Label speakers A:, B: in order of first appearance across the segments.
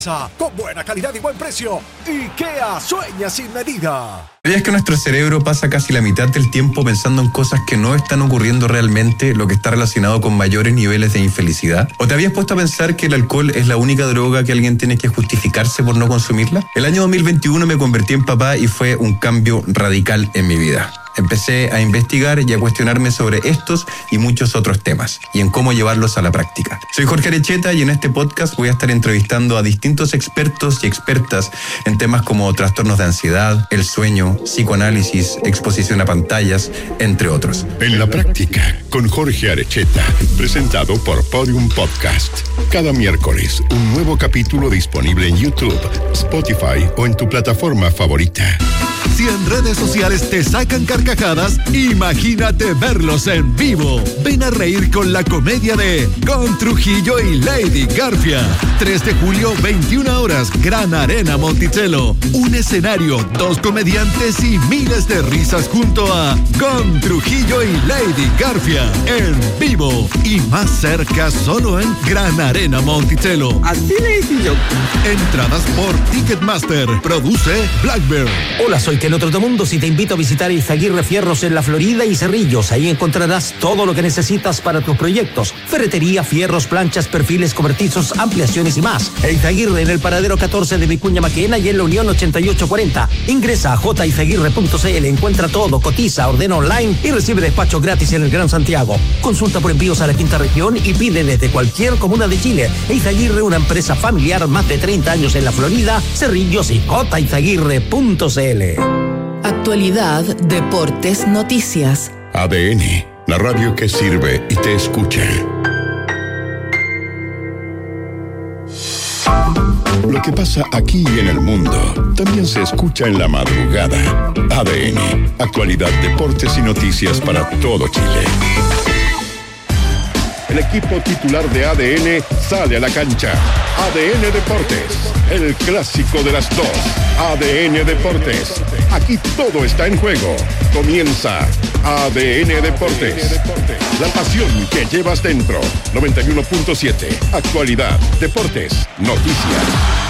A: Con buena calidad y buen precio. IKEA sueña sin medida.
B: ¿Sabías que nuestro cerebro pasa casi la mitad del tiempo pensando en cosas que no están ocurriendo realmente, lo que está relacionado con mayores niveles de infelicidad? ¿O te habías puesto a pensar que el alcohol es la única droga que alguien tiene que justificarse por no consumirla? El año 2021 me convertí en papá y fue un cambio radical en mi vida. Empecé a investigar y a cuestionarme sobre estos y muchos otros temas y en cómo llevarlos a la práctica. Soy Jorge Arecheta y en este podcast voy a estar entrevistando a distintos expertos y expertas en temas como trastornos de ansiedad, el sueño, psicoanálisis, exposición a pantallas, entre otros.
C: En la práctica, con Jorge Arecheta, presentado por Podium Podcast. Cada miércoles, un nuevo capítulo disponible en YouTube, Spotify o en tu plataforma favorita.
D: Si en redes sociales te sacan carcajadas, imagínate verlos en vivo. Ven a reír con la comedia de Con Trujillo y Lady Garfia. 3 de julio, 21 horas, Gran Arena Monticello. Un escenario, 2 comediantes y miles de risas junto a Con Trujillo y Lady Garfia. En vivo y más cerca solo en Gran Arena Monticello.
E: Así le hice yo.
D: Entradas por Ticketmaster. Produce Blackbird.
E: Hola, soy Kenoto Trotamundos y te invito a visitar Izaguirre Fierros en La Florida y Cerrillos. Ahí encontrarás todo lo que necesitas para tus proyectos: ferretería, fierros, planchas, perfiles, cobertizos, ampliaciones y más. Izaguirre en el paradero 14 de Vicuña Maquena y en la Unión 8840. Ingresa a jizaguirre.cl, encuentra todo, cotiza, ordena online y recibe despacho gratis en el Gran Santiago. Consulta por envíos a la quinta región y pide desde cualquier comuna de Chile. Izaguirre, una empresa familiar, más de 30 años en La Florida, Cerrillos y jizaguirre.cl.
F: Actualidad, deportes, noticias.
C: ADN, la radio que sirve y te escucha. Lo que pasa aquí y en el mundo también se escucha en la madrugada. ADN, actualidad, deportes y noticias para todo Chile. El equipo titular de ADN sale a la cancha. ADN Deportes, el clásico de las dos. ADN Deportes, aquí todo está en juego. Comienza ADN Deportes, la pasión que llevas dentro. 91.7, actualidad, deportes, noticias.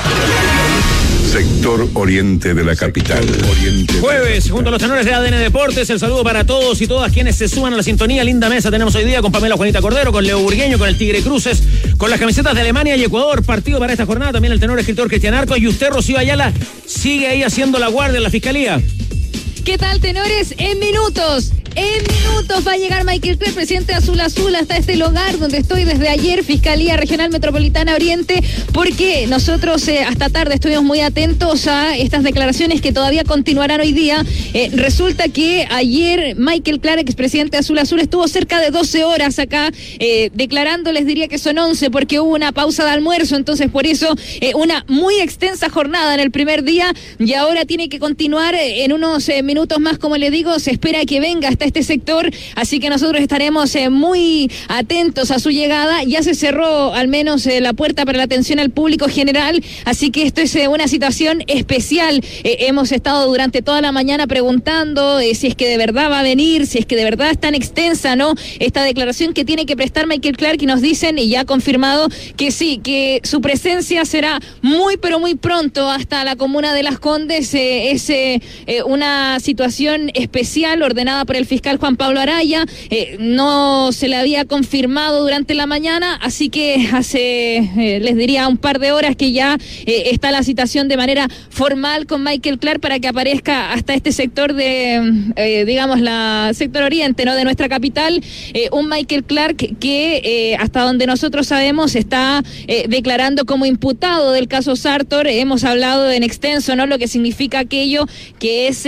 C: Sector Oriente de la capital.
G: Jueves, junto a los tenores de ADN Deportes, el saludo para todos y todas quienes se suman a la sintonía. Linda mesa tenemos hoy día con Pamela Juanita Cordero, con Leo Burgueño, con el Tigre Cruces, con las camisetas de Alemania y Ecuador. Partido para esta jornada, también el tenor escritor Cristian Arcos. Y usted, Rocío Ayala, sigue ahí haciendo la guardia en la fiscalía.
H: ¿Qué tal, tenores? En minutos va a llegar Michael Clark, presidente de Azul Azul, hasta este lugar donde estoy desde ayer, Fiscalía Regional Metropolitana Oriente, porque nosotros hasta tarde estuvimos muy atentos a estas declaraciones que todavía continuarán hoy día. Resulta que ayer Michael Clark, expresidente de Azul Azul, estuvo cerca de 12 horas acá declarando, les diría que son 11 porque hubo una pausa de almuerzo, entonces por eso una muy extensa jornada en el primer día y ahora tiene que continuar en unos minutos más, como le digo, se espera que venga hasta este sector, así que nosotros estaremos muy atentos a su llegada. Ya se cerró al menos la puerta para la atención al público general, así que esto es una situación especial. Hemos estado durante toda la mañana preguntando si es que de verdad va a venir, si es que de verdad es tan extensa, ¿no?, esta declaración que tiene que prestar Michael Clark, y nos dicen, y ya ha confirmado, que sí, que su presencia será muy pero muy pronto hasta la comuna de Las Condes. Es una situación especial ordenada por el fiscal Juan Pablo Araya. No se le había confirmado durante la mañana, así que hace, les diría, un par de horas que ya está la citación de manera formal con Michael Clark para que aparezca hasta este sector de, digamos, la sector oriente, ¿no?, de nuestra capital. Un Michael Clark que hasta donde nosotros sabemos está declarando como imputado del caso Sartor. Hemos hablado en extenso, ¿no?, lo que significa aquello, que es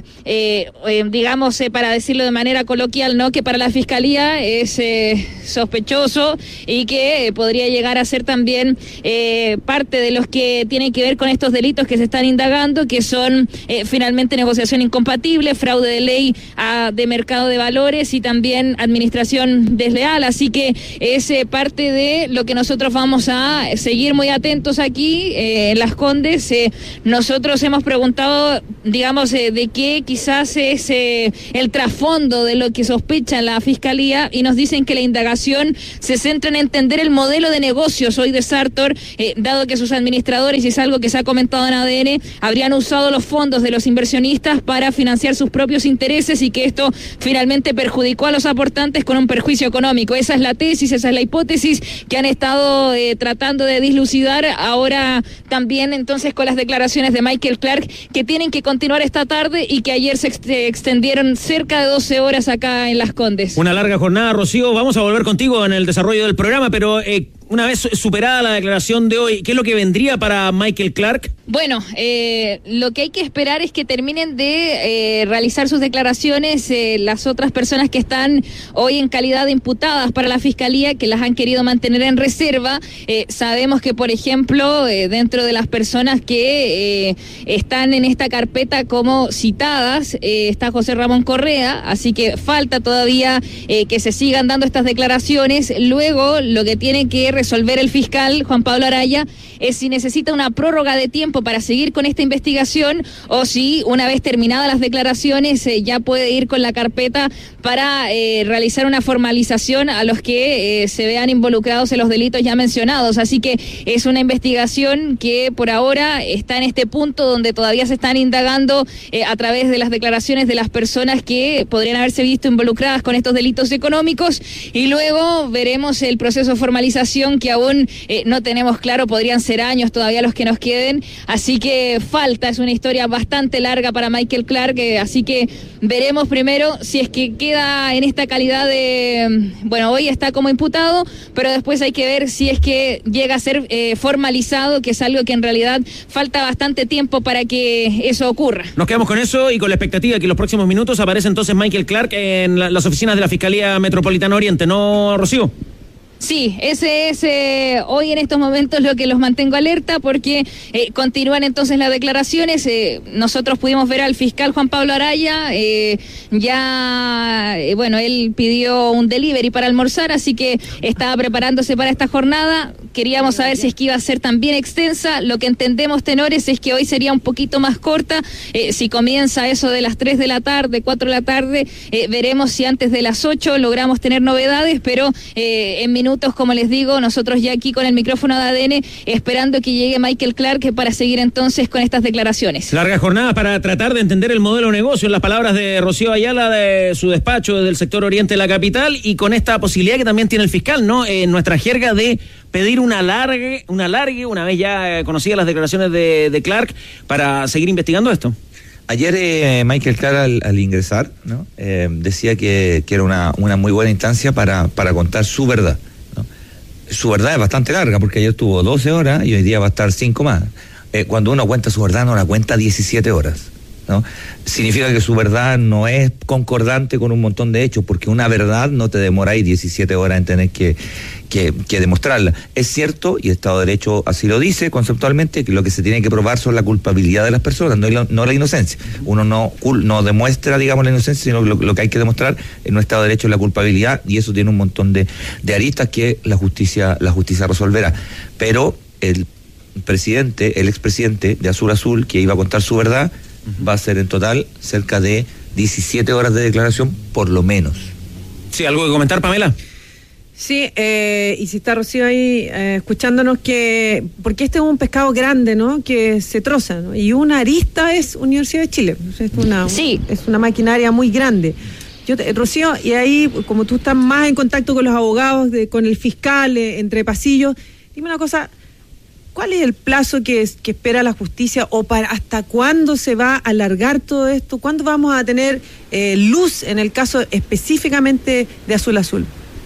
H: digamos, para decirlo de manera coloquial, ¿no?, que para la Fiscalía es sospechoso y que podría llegar a ser también parte de los que tienen que ver con estos delitos que se están indagando, que son finalmente negociación incompatible, fraude de ley de mercado de valores y también administración desleal. Así que es parte de lo que nosotros vamos a seguir muy atentos aquí en Las Condes. Nosotros hemos preguntado, digamos, de qué quizás es el trasfondo fondo de lo que sospecha la Fiscalía y nos dicen que la indagación se centra en entender el modelo de negocios hoy de Sartor, dado que sus administradores, y es algo que se ha comentado en ADN, habrían usado los fondos de los inversionistas para financiar sus propios intereses y que esto finalmente perjudicó a los aportantes con un perjuicio económico. Esa es la tesis, esa es la hipótesis que han estado tratando de dilucidar ahora también entonces con las declaraciones de Michael Clark, que tienen que continuar esta tarde y que ayer se extendieron cerca de 12 horas acá en Las Condes.
G: Una larga jornada, Rocío. Vamos a volver contigo en el desarrollo del programa, pero una vez superada la declaración de hoy, ¿qué es lo que vendría para Michael Clark?
H: Bueno, lo que hay que esperar es que terminen de realizar sus declaraciones las otras personas que están hoy en calidad de imputadas para la Fiscalía, que las han querido mantener en reserva. Sabemos que, por ejemplo, dentro de las personas que están en esta carpeta como citadas, está José Ramón Correa, así que falta todavía que se sigan dando estas declaraciones. Luego, lo que tiene que resolver el fiscal Juan Pablo Araya es si necesita una prórroga de tiempo para seguir con esta investigación o si una vez terminadas las declaraciones ya puede ir con la carpeta para realizar una formalización a los que se vean involucrados en los delitos ya mencionados. Así que es una investigación que por ahora está en este punto donde todavía se están indagando a través de las declaraciones de las personas que podrían haberse visto involucradas con estos delitos económicos, y luego veremos el proceso de formalización que aún no tenemos claro, podrían ser años todavía los que nos queden, así que falta, es una historia bastante larga para Michael Clark, así que veremos primero si es que queda en esta calidad de, bueno, hoy está como imputado, pero después hay que ver si es que llega a ser formalizado, que es algo que en realidad falta bastante tiempo para que eso ocurra.
G: Nos quedamos con eso y con la expectativa de que en los próximos minutos aparece entonces Michael Clark en las oficinas de la Fiscalía Metropolitana Oriente, ¿no, Rocío?
H: Sí, ese es hoy en estos momentos lo que los mantengo alerta, porque continúan entonces las declaraciones. Nosotros pudimos ver al fiscal Juan Pablo Araya, bueno, él pidió un delivery para almorzar, así que estaba preparándose para esta jornada. Queríamos saber si es que iba a ser también extensa. Lo que entendemos, tenores, es que hoy sería un poquito más corta. Si comienza eso de las 3 de la tarde, 4 de la tarde, veremos si antes de las 8 logramos tener novedades, pero en minutos, como les digo, nosotros ya aquí con el micrófono de ADN esperando que llegue Michael Clark para seguir entonces con estas declaraciones.
G: Larga jornada para tratar de entender el modelo de negocio, en las palabras de Rocío Ayala de su despacho del sector oriente de la capital, y con esta posibilidad que también tiene el fiscal, ¿no? En nuestra jerga de pedir un alargue, una vez ya conocidas las declaraciones de Clark, para seguir investigando esto.
I: Ayer Michael Clark al ingresar, ¿no? Decía que era una muy buena instancia para contar su verdad, ¿no? Su verdad es bastante larga, porque ayer tuvo 12 horas y hoy día va a estar 5 más. Cuando uno cuenta su verdad, no la cuenta 17 horas, ¿no? Significa que su verdad no es concordante con un montón de hechos, porque una verdad no te demoráis 17 horas en tener que demostrarla. Es cierto, y el Estado de Derecho así lo dice conceptualmente, que lo que se tiene que probar son la culpabilidad de las personas, no la inocencia. Uno no demuestra, digamos, la inocencia, sino lo que hay que demostrar en un Estado de Derecho es la culpabilidad, y eso tiene un montón de aristas que la justicia resolverá. Pero el expresidente de Azul Azul, que iba a contar su verdad, va a ser en total cerca de 17 horas de declaración, por lo menos.
G: Sí, ¿algo que comentar, Pamela?
J: Sí, y si está Rocío ahí escuchándonos, porque este es un pescado grande, ¿no? Que se troza, ¿no? Y una arista es Universidad de Chile. Es una maquinaria muy grande. Rocío, y ahí, como tú estás más en contacto con los abogados, con el fiscal, entre pasillos, dime una cosa, ¿cuál es el plazo que espera la justicia, o hasta cuándo se va a alargar todo esto? ¿Cuándo vamos a tener luz en el caso específicamente de Azul Azul?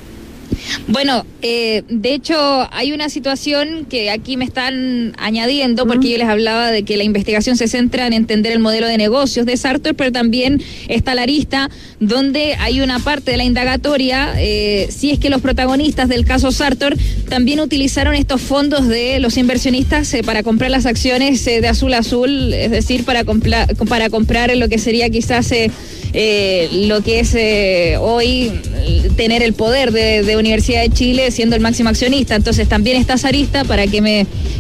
H: Bueno, de hecho hay una situación que aquí me están añadiendo, porque yo les hablaba de que la investigación se centra en entender el modelo de negocios de Sartor, pero también está la arista donde hay una parte de la indagatoria, si es que los protagonistas del caso Sartor también utilizaron estos fondos de los inversionistas para comprar las acciones de Azul Azul, es decir, para comprar lo que sería quizás lo que es hoy tener el poder de Universidad de Chile siendo el máximo accionista. Entonces también está esa arista para que me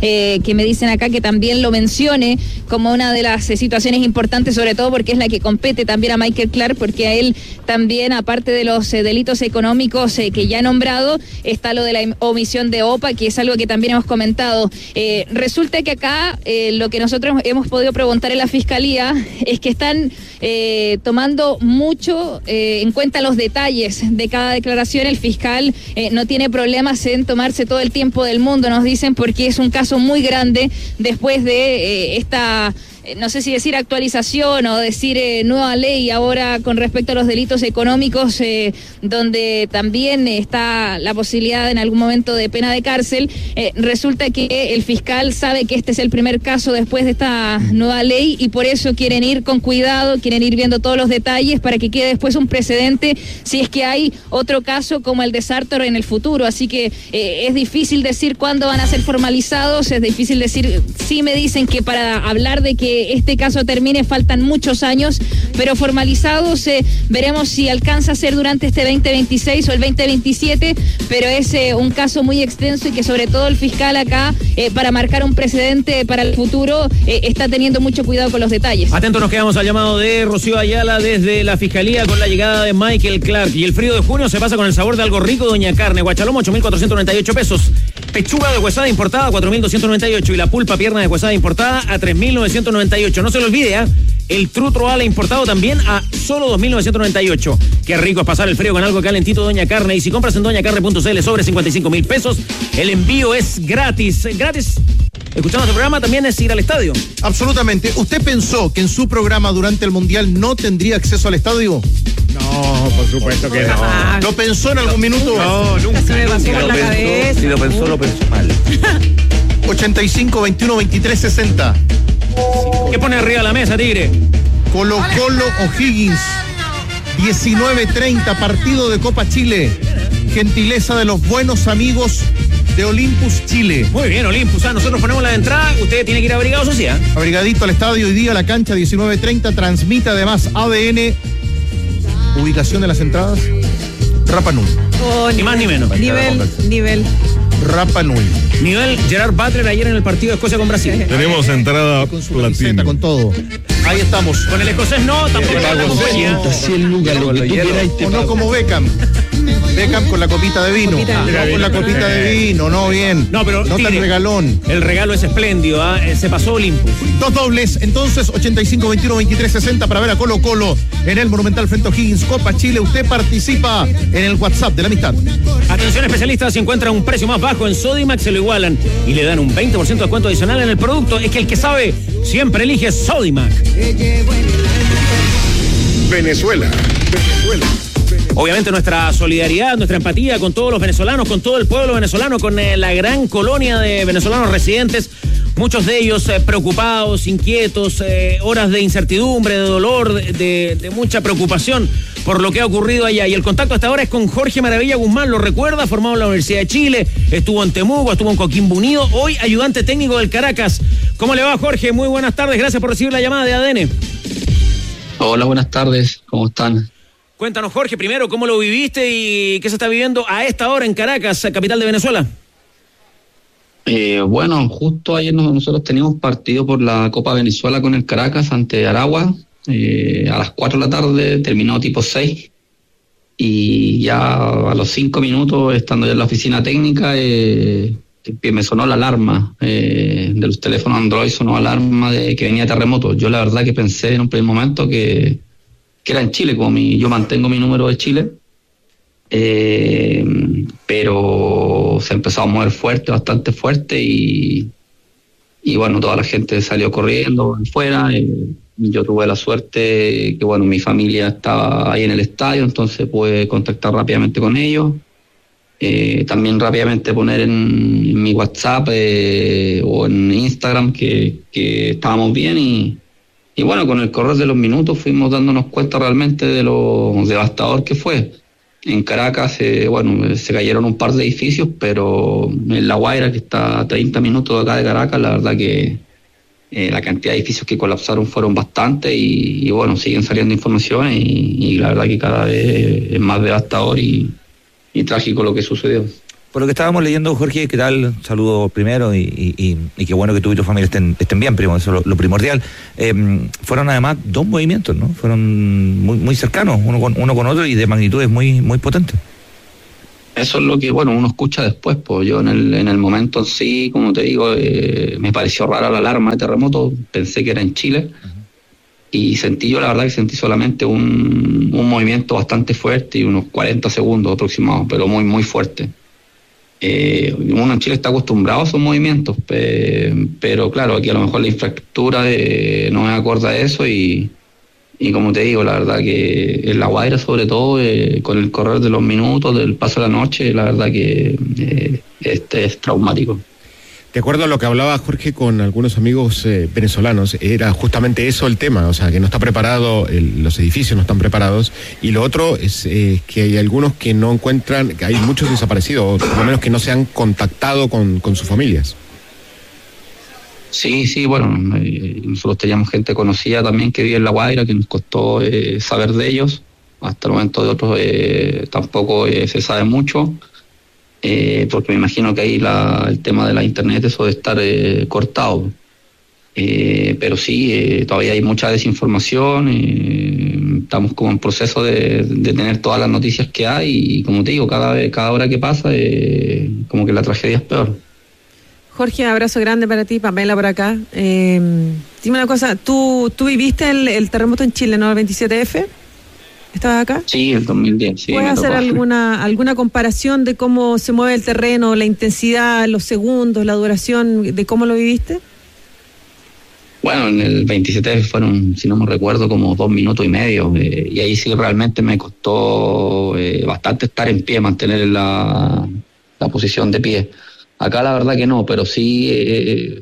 H: que me dicen acá que también lo mencione como una de las situaciones importantes, sobre todo porque es la que compete también a Michael Clark, porque a él también, aparte de los delitos económicos que ya he nombrado, está lo de la omisión de OPA, que es algo que también hemos comentado. Resulta que acá lo que nosotros hemos podido preguntar en la Fiscalía es que están tomando mucho en cuenta los detalles de cada declaración. El fiscal no tiene problemas en tomarse todo el tiempo del mundo, nos dicen, porque es un caso muy grande después de esta... no sé si decir actualización o decir nueva ley ahora con respecto a los delitos económicos, donde también está la posibilidad en algún momento de pena de cárcel. Resulta que el fiscal sabe que este es el primer caso después de esta nueva ley y por eso quieren ir con cuidado, quieren ir viendo todos los detalles para que quede después un precedente si es que hay otro caso como el de Sartor en el futuro. Así que es difícil decir cuándo van a ser formalizados, es difícil decir, sí me dicen que para hablar de que este caso termine faltan muchos años, pero formalizados veremos si alcanza a ser durante este 2026 o el 2027, pero es un caso muy extenso y que sobre todo el fiscal acá, para marcar un precedente para el futuro, está teniendo mucho cuidado con los detalles.
G: Atentos, nos quedamos al llamado de Rocío Ayala desde la Fiscalía con la llegada de Michael Clark. Y el frío de junio se pasa con el sabor de algo rico, Doña Carne. Guachalomo, 8.498 pesos. Pechuga de huesada importada, 4.298. Y la pulpa pierna de huesada importada a 3.998. No se lo olvide, el trutro ala importado también a solo 2.998. Qué rico es pasar el frío con algo calentito, Doña Carne. Y si compras en doñacarne.cl sobre 55.000 pesos, el envío es gratis. Gratis. Escuchando este programa también es ir al estadio.
K: Absolutamente. ¿Usted pensó que en su programa durante el Mundial no tendría acceso al estadio?
L: No, por supuesto que no.
K: ¿Lo pensó en algún minuto?
L: No, nunca.
I: Si lo pensó, lo pensó mal.
K: 85, 21, 23, 60.
G: ¿Qué pone arriba de la mesa, Tigre?
K: Colo Colo O'Higgins, 19:30, partido de Copa Chile. Gentileza de los buenos amigos de Olympus Chile.
G: Muy bien, Olympus. Nosotros ponemos la entrada, usted tiene que ir abrigado, ¿sí?
K: Abrigadito al estadio, hoy día la cancha, 19:30. Transmite además ADN. Ubicación de las entradas, Rapa Nui.
G: Ni más ni menos.
J: Nivel.
K: Rapa Nui.
G: Nivel Gerard Butler ayer en el partido de Escocia con Brasil.
L: Tenemos entrada platina.
K: Con todo. Ahí estamos.
G: Con el escocés no, tampoco con la compañía.
K: O no como Beckham. Beckham con la copita de vino. Con la copita de vino, no bien.
G: No, pero
K: no tan regalón.
G: El regalo es espléndido, se pasó Olympus.
K: Dos dobles, entonces 85, 21, 23, 60 para ver a Colo Colo en el Monumental frente a O'Higgins, Copa Chile. Usted participa en el WhatsApp de la amistad.
G: Atención especialistas, si encuentra un precio más bajo en Sodimac, se lo igualan y le dan un 20% de descuento adicional en el producto. Es que el que sabe siempre elige Sodimac.
C: Venezuela.
G: Obviamente nuestra solidaridad, nuestra empatía con todos los venezolanos, con todo el pueblo venezolano, con la gran colonia de venezolanos residentes, muchos de ellos preocupados, inquietos, horas de incertidumbre, de dolor, de mucha preocupación por lo que ha ocurrido allá. Y el contacto hasta ahora es con Jorge Maravilla Guzmán, lo recuerda, formado en la Universidad de Chile, estuvo en Temuco, estuvo en Coquimbo Unido, hoy ayudante técnico del Caracas. ¿Cómo le va, Jorge? Muy buenas tardes, gracias por recibir la llamada de ADN.
M: Hola, buenas tardes, ¿cómo están?
G: Cuéntanos, Jorge, primero, ¿cómo lo viviste y qué se está viviendo a esta hora en Caracas, capital de Venezuela?
M: Bueno, justo ayer nosotros teníamos partido por la Copa Venezuela con el Caracas ante Aragua, a las 4 de la tarde, terminó tipo 6, y ya a los 5 minutos, estando ya en la oficina técnica, me sonó la alarma de los teléfonos Android, sonó alarma de que venía terremoto. Yo la verdad que pensé en un primer momento que era en Chile, como yo mantengo mi número de Chile, pero se empezó a mover fuerte, bastante fuerte, y bueno, toda la gente salió corriendo afuera. Yo tuve la suerte que, bueno, mi familia estaba ahí en el estadio, entonces pude contactar rápidamente con ellos. También rápidamente poner en mi WhatsApp o en Instagram que estábamos bien, y bueno, con el correr de los minutos fuimos dándonos cuenta realmente de lo devastador que fue. En Caracas, se cayeron un par de edificios, pero en La Guaira, que está a 30 minutos de acá de Caracas, la verdad que la cantidad de edificios que colapsaron fueron bastantes, y bueno, siguen saliendo informaciones, y la verdad que cada vez es más devastador y trágico lo que sucedió.
I: Por lo que estábamos leyendo, Jorge, ¿qué tal? Saludo primero y qué bueno que tú y tu familia estén bien, primo, eso es lo primordial. Fueron además 2 movimientos, ¿no? Fueron muy cercanos, uno con otro y de magnitudes muy potentes.
M: Eso es lo que, uno escucha después, pues yo en el momento en sí, como te digo, me pareció rara la alarma de terremoto, pensé que era en Chile, y la verdad que sentí solamente un movimiento bastante fuerte y unos 40 segundos aproximados, pero muy fuerte. Uno en Chile está acostumbrado a esos movimientos, pero claro, aquí a lo mejor la infraestructura no es acorde a eso y como te digo, la verdad que en La Guaira sobre todo, con el correr de los minutos, del paso de la noche, la verdad que es traumático.
L: De acuerdo a lo que hablaba Jorge con algunos amigos venezolanos, era justamente eso el tema, o sea, que no está preparado, los edificios no están preparados, y lo otro es que hay algunos que no encuentran, que hay muchos desaparecidos, o por lo menos que no se han contactado con sus familias.
M: Sí, nosotros teníamos gente conocida también que vive en La Guaira, que nos costó saber de ellos, hasta el momento de otros tampoco se sabe mucho. Porque me imagino que ahí el tema de la internet, eso de estar cortado. Pero sí, todavía hay mucha desinformación, estamos como en proceso de tener todas las noticias que hay y como te digo, cada hora que pasa, como que la tragedia es peor.
J: Jorge, abrazo grande para ti, Pamela por acá. Dime una cosa, ¿tú viviste el terremoto en Chile, ¿no? El 27F. ¿Estabas acá?
M: Sí, el 2010. Sí,
J: ¿puedes hacer alguna comparación de cómo se mueve el terreno, la intensidad, los segundos, la duración, de cómo lo viviste?
M: Bueno, en el 27 fueron, si no me recuerdo, como 2 minutos y medio. Y ahí sí realmente me costó bastante estar en pie, mantener la posición de pie. Acá la verdad que no, pero sí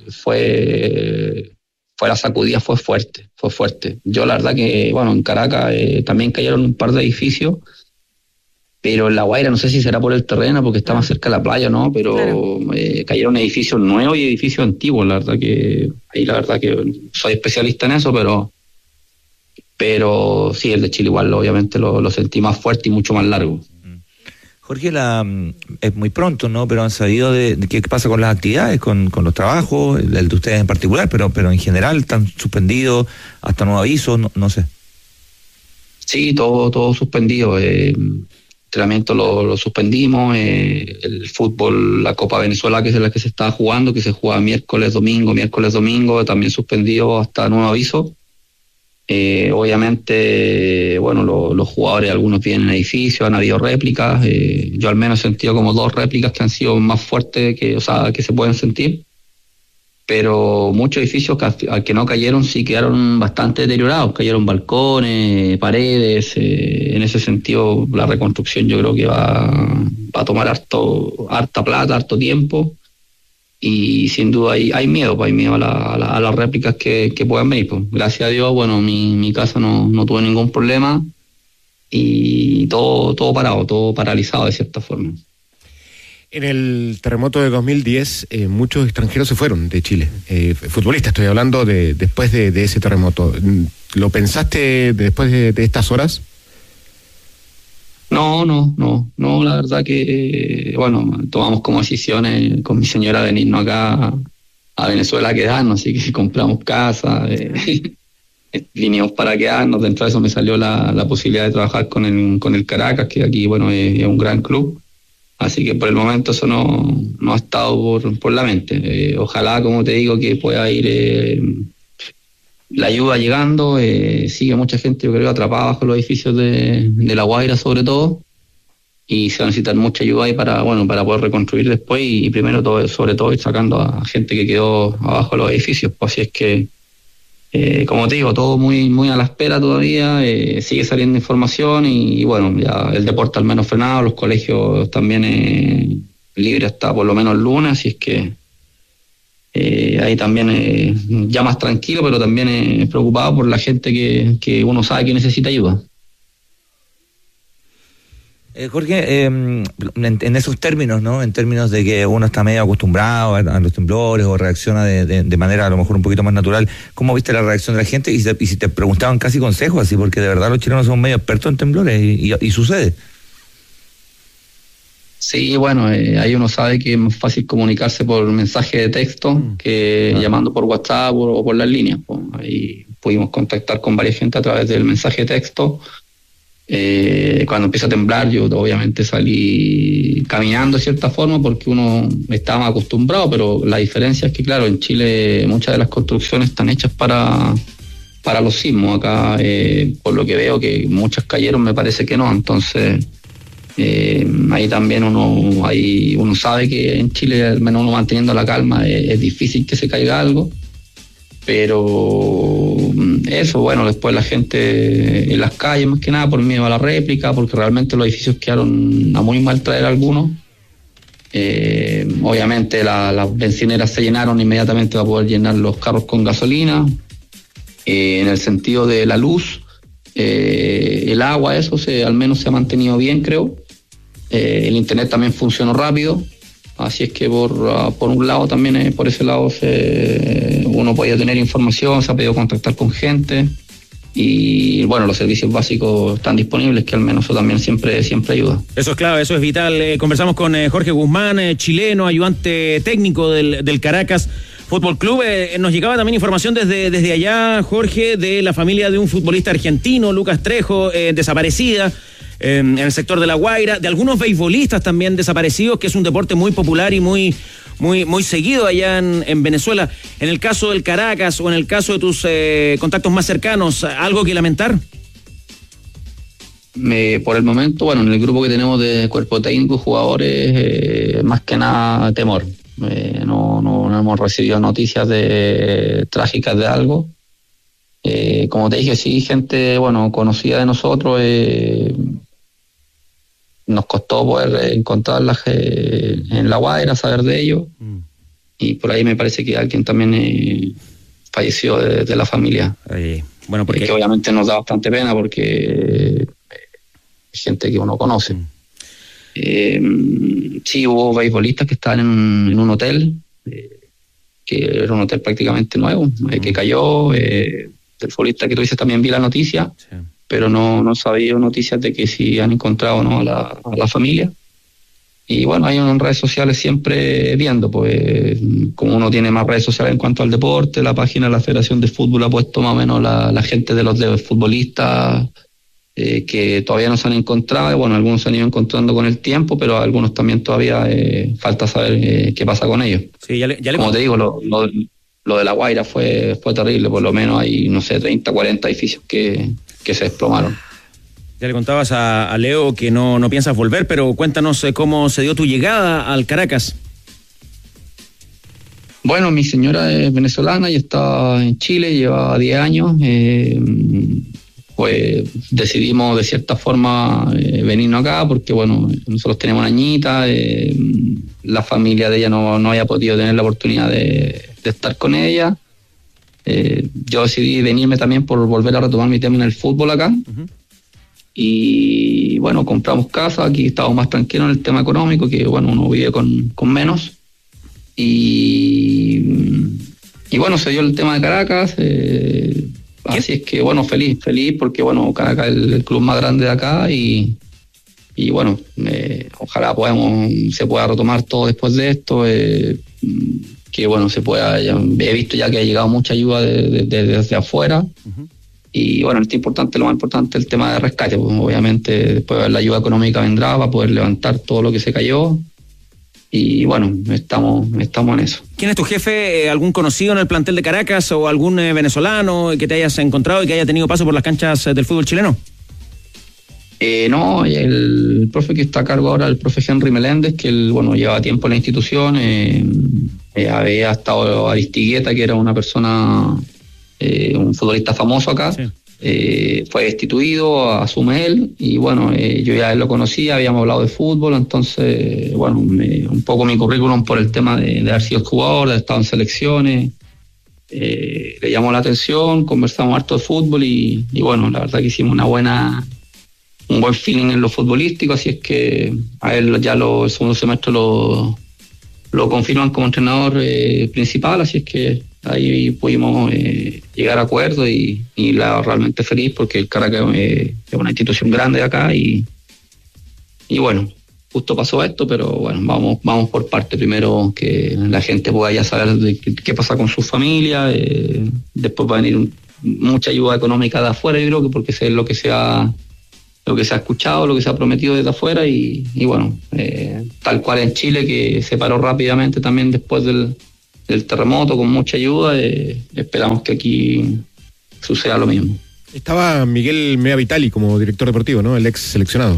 M: la sacudida fue fuerte. Yo la verdad que, en Caracas también cayeron un par de edificios, pero en La Guaira no sé si será por el terreno, porque está más cerca de la playa, ¿no? Pero claro. Cayeron edificios nuevos y edificios antiguos, la verdad que soy especialista en eso, pero sí, el de Chile igual obviamente lo sentí más fuerte y mucho más largo.
I: Jorge, es muy pronto, ¿no? Pero han sabido de qué pasa con las actividades, con los trabajos, el de ustedes en particular, pero en general están suspendidos hasta nuevo aviso, no sé.
M: Sí, todo suspendido. Entrenamiento lo suspendimos. El fútbol, la Copa Venezuela, que es la que se estaba jugando, que se juega miércoles, domingo, también suspendido hasta nuevo aviso. Obviamente, los jugadores, algunos vienen en edificios, han habido réplicas. Yo al menos he sentido como 2 réplicas que han sido más fuertes que se pueden sentir. Pero muchos edificios al que no cayeron sí quedaron bastante deteriorados. Cayeron balcones, paredes. En ese sentido, la reconstrucción yo creo que va a tomar harta plata, harto tiempo. Y sin duda hay miedo, a las réplicas que puedan venir. Pues. Gracias a Dios, mi casa no tuve ningún problema y todo parado, todo paralizado de cierta forma.
L: En el terremoto de 2010, muchos extranjeros se fueron de Chile. Futbolistas, estoy hablando después de ese terremoto. ¿Lo pensaste después de estas horas?
M: No, la verdad que, tomamos como decisiones con mi señora venirnos acá a Venezuela a quedarnos, así que compramos casa, vinimos para quedarnos. Dentro de eso me salió la posibilidad de trabajar con el Caracas, que aquí, es un gran club, así que por el momento eso no ha estado por la mente. Ojalá, como te digo, que pueda ir la ayuda llegando. Sigue mucha gente, yo creo, atrapada bajo los edificios de La Guaira sobre todo, y se va a necesitar mucha ayuda ahí para poder reconstruir después y primero sobre todo ir sacando a gente que quedó abajo de los edificios. Pues así es que, como te digo, todo muy a la espera todavía. Sigue saliendo información y ya el deporte al menos frenado, los colegios también libres hasta por lo menos el lunes, así es que ahí también ya más tranquilo, pero también preocupado por la gente que uno sabe que necesita ayuda.
I: Jorge, en esos términos, ¿no? En términos de que uno está medio acostumbrado a los temblores o reacciona de manera a lo mejor un poquito más natural, ¿cómo viste la reacción de la gente? Y si te preguntaban casi consejos, así, porque de verdad los chilenos son medio expertos en temblores y sucede.
M: Sí, bueno, ahí uno sabe que es más fácil comunicarse por mensaje de texto que llamando por WhatsApp o por las líneas. Pues. Ahí pudimos contactar con varias gente a través del mensaje de texto. Cuando empieza a temblar, yo obviamente salí caminando de cierta forma porque uno estaba más acostumbrado, pero la diferencia es que, claro, en Chile muchas de las construcciones están hechas para los sismos. Acá, por lo que veo, que muchas cayeron, me parece que no. Entonces, ahí también uno sabe que en Chile, al menos uno manteniendo la calma, es difícil que se caiga algo. Pero eso, bueno, después la gente en las calles, más que nada por miedo a la réplica, porque realmente los edificios quedaron a muy mal traer algunos. Obviamente las bencineras se llenaron inmediatamente para poder llenar los carros con gasolina. En el sentido de la luz, el agua, eso al menos se ha mantenido bien, creo. El internet también funcionó rápido. Así es que por un lado también, por ese lado uno podía tener información, se ha podido contactar con gente y bueno, los servicios básicos están disponibles, que al menos eso también siempre ayuda.
G: Eso es clave, eso es vital. Conversamos con Jorge Guzmán, chileno, ayudante técnico del Caracas Fútbol Club. Nos llegaba también información desde allá, Jorge, de la familia de un futbolista argentino, Lucas Trejo, desaparecida en el sector de La Guaira, de algunos beisbolistas también desaparecidos, que es un deporte muy popular y muy seguido allá en Venezuela. En el caso del Caracas o en el caso de tus contactos más cercanos, ¿algo que lamentar?
M: Por el momento, bueno, en el grupo que tenemos de cuerpo técnico, jugadores, más que nada temor. No hemos recibido noticias trágicas de algo. Como te dije, sí, gente, bueno, conocida de nosotros, nos costó poder encontrarlas en La Guaira, saber de ellos. Y por ahí me parece que alguien también falleció de la familia.
G: Bueno, porque
M: que obviamente nos da bastante pena porque es gente que uno conoce. Sí, hubo beisbolistas que estaban en un hotel, que era un hotel prácticamente nuevo, que cayó. El futbolista que tú dices también vi la noticia, sí, pero no sabía noticias de que si han encontrado o no a la familia. Y bueno, hay en redes sociales siempre viendo, pues como uno tiene más redes sociales en cuanto al deporte, la página de la Federación de Fútbol ha puesto más o menos la gente de los futbolistas que todavía no se han encontrado. Bueno, algunos se han ido encontrando con el tiempo, pero algunos también todavía falta saber qué pasa con ellos.
G: Sí,
M: como te digo, lo de La Guaira fue terrible. Por lo menos hay, no sé, 30, 40 edificios que se desplomaron.
G: Ya le contabas a Leo que no piensas volver, pero cuéntanos cómo se dio tu llegada al Caracas.
M: Bueno, mi señora es venezolana y está en Chile, lleva 10 años. Pues decidimos de cierta forma venirnos acá porque, bueno, nosotros tenemos una niñita, la familia de ella no había podido tener la oportunidad de estar con ella. Yo decidí venirme también por volver a retomar mi tema en el fútbol acá. Uh-huh. Y bueno, compramos casa, aquí estamos más tranquilos en el tema económico, que bueno, uno vive con menos. Y bueno, se dio el tema de Caracas. Así es que bueno, feliz porque bueno, Caracas es el club más grande de acá y bueno, ojalá se pueda retomar todo después de esto, que bueno, he visto ya que ha llegado mucha ayuda desde afuera. Uh-huh. Y bueno, lo más importante es el tema de rescate, pues, obviamente después la ayuda económica vendrá para poder levantar todo lo que se cayó. Y bueno, estamos en eso.
G: ¿Quién es tu jefe? ¿Algún conocido en el plantel de Caracas o algún venezolano que te hayas encontrado y que haya tenido paso por las canchas del fútbol chileno?
M: No, el profe que está a cargo ahora, el profe Henry Meléndez, que él, bueno, lleva tiempo en la institución. Había estado Aristigueta, que era una persona, un futbolista famoso acá. Sí. Fue destituido, asume él, y bueno, yo ya él lo conocía, habíamos hablado de fútbol, entonces bueno, un poco mi currículum por el tema de haber sido jugador, de haber estado en selecciones, le llamó la atención, conversamos harto de fútbol y bueno, la verdad que hicimos un buen feeling en lo futbolístico, así es que a él ya el segundo semestre lo confirman como entrenador principal, así es que ahí pudimos llegar a acuerdo y realmente feliz porque el Caracas es una institución grande de acá y bueno, justo pasó esto, pero bueno, vamos por parte. Primero que la gente pueda ya saber de qué pasa con su familia, después va a venir mucha ayuda económica de afuera, yo creo que porque es lo que se ha escuchado, lo que se ha prometido desde afuera y bueno, tal cual en Chile, que se paró rápidamente también después del terremoto con mucha ayuda, esperamos que aquí suceda lo mismo.
L: Estaba Miguel Mea Vitali como director deportivo, ¿no? El ex seleccionado.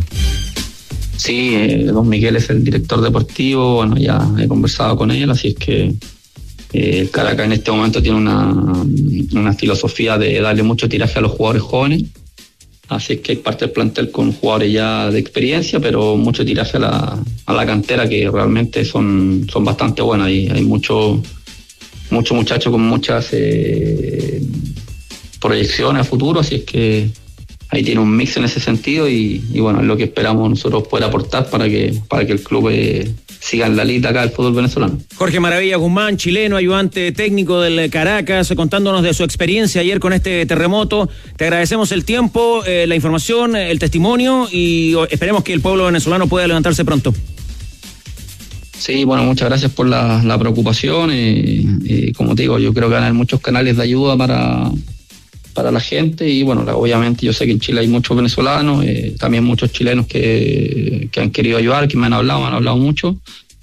M: Sí, don Miguel es el director deportivo, bueno, ya he conversado con él, así es que Caracas en este momento tiene una filosofía de darle mucho tiraje a los jugadores jóvenes, así es que hay parte del plantel con jugadores ya de experiencia, pero mucho tiraje a la cantera, que realmente son bastante buenas, y hay mucho muchacho con muchas proyecciones a futuro, así es que ahí tiene un mix en ese sentido y bueno, es lo que esperamos nosotros poder aportar para que el club siga en la lista acá del fútbol venezolano.
G: Jorge Maravilla Guzmán, chileno, ayudante técnico del Caracas, contándonos de su experiencia ayer con este terremoto. Te agradecemos el tiempo, la información, el testimonio y esperemos que el pueblo venezolano pueda levantarse pronto.
M: Sí, bueno, muchas gracias por la preocupación. Como te digo, yo creo que van a haber muchos canales de ayuda para la gente y bueno, obviamente yo sé que en Chile hay muchos venezolanos, también muchos chilenos que han querido ayudar, que me han hablado mucho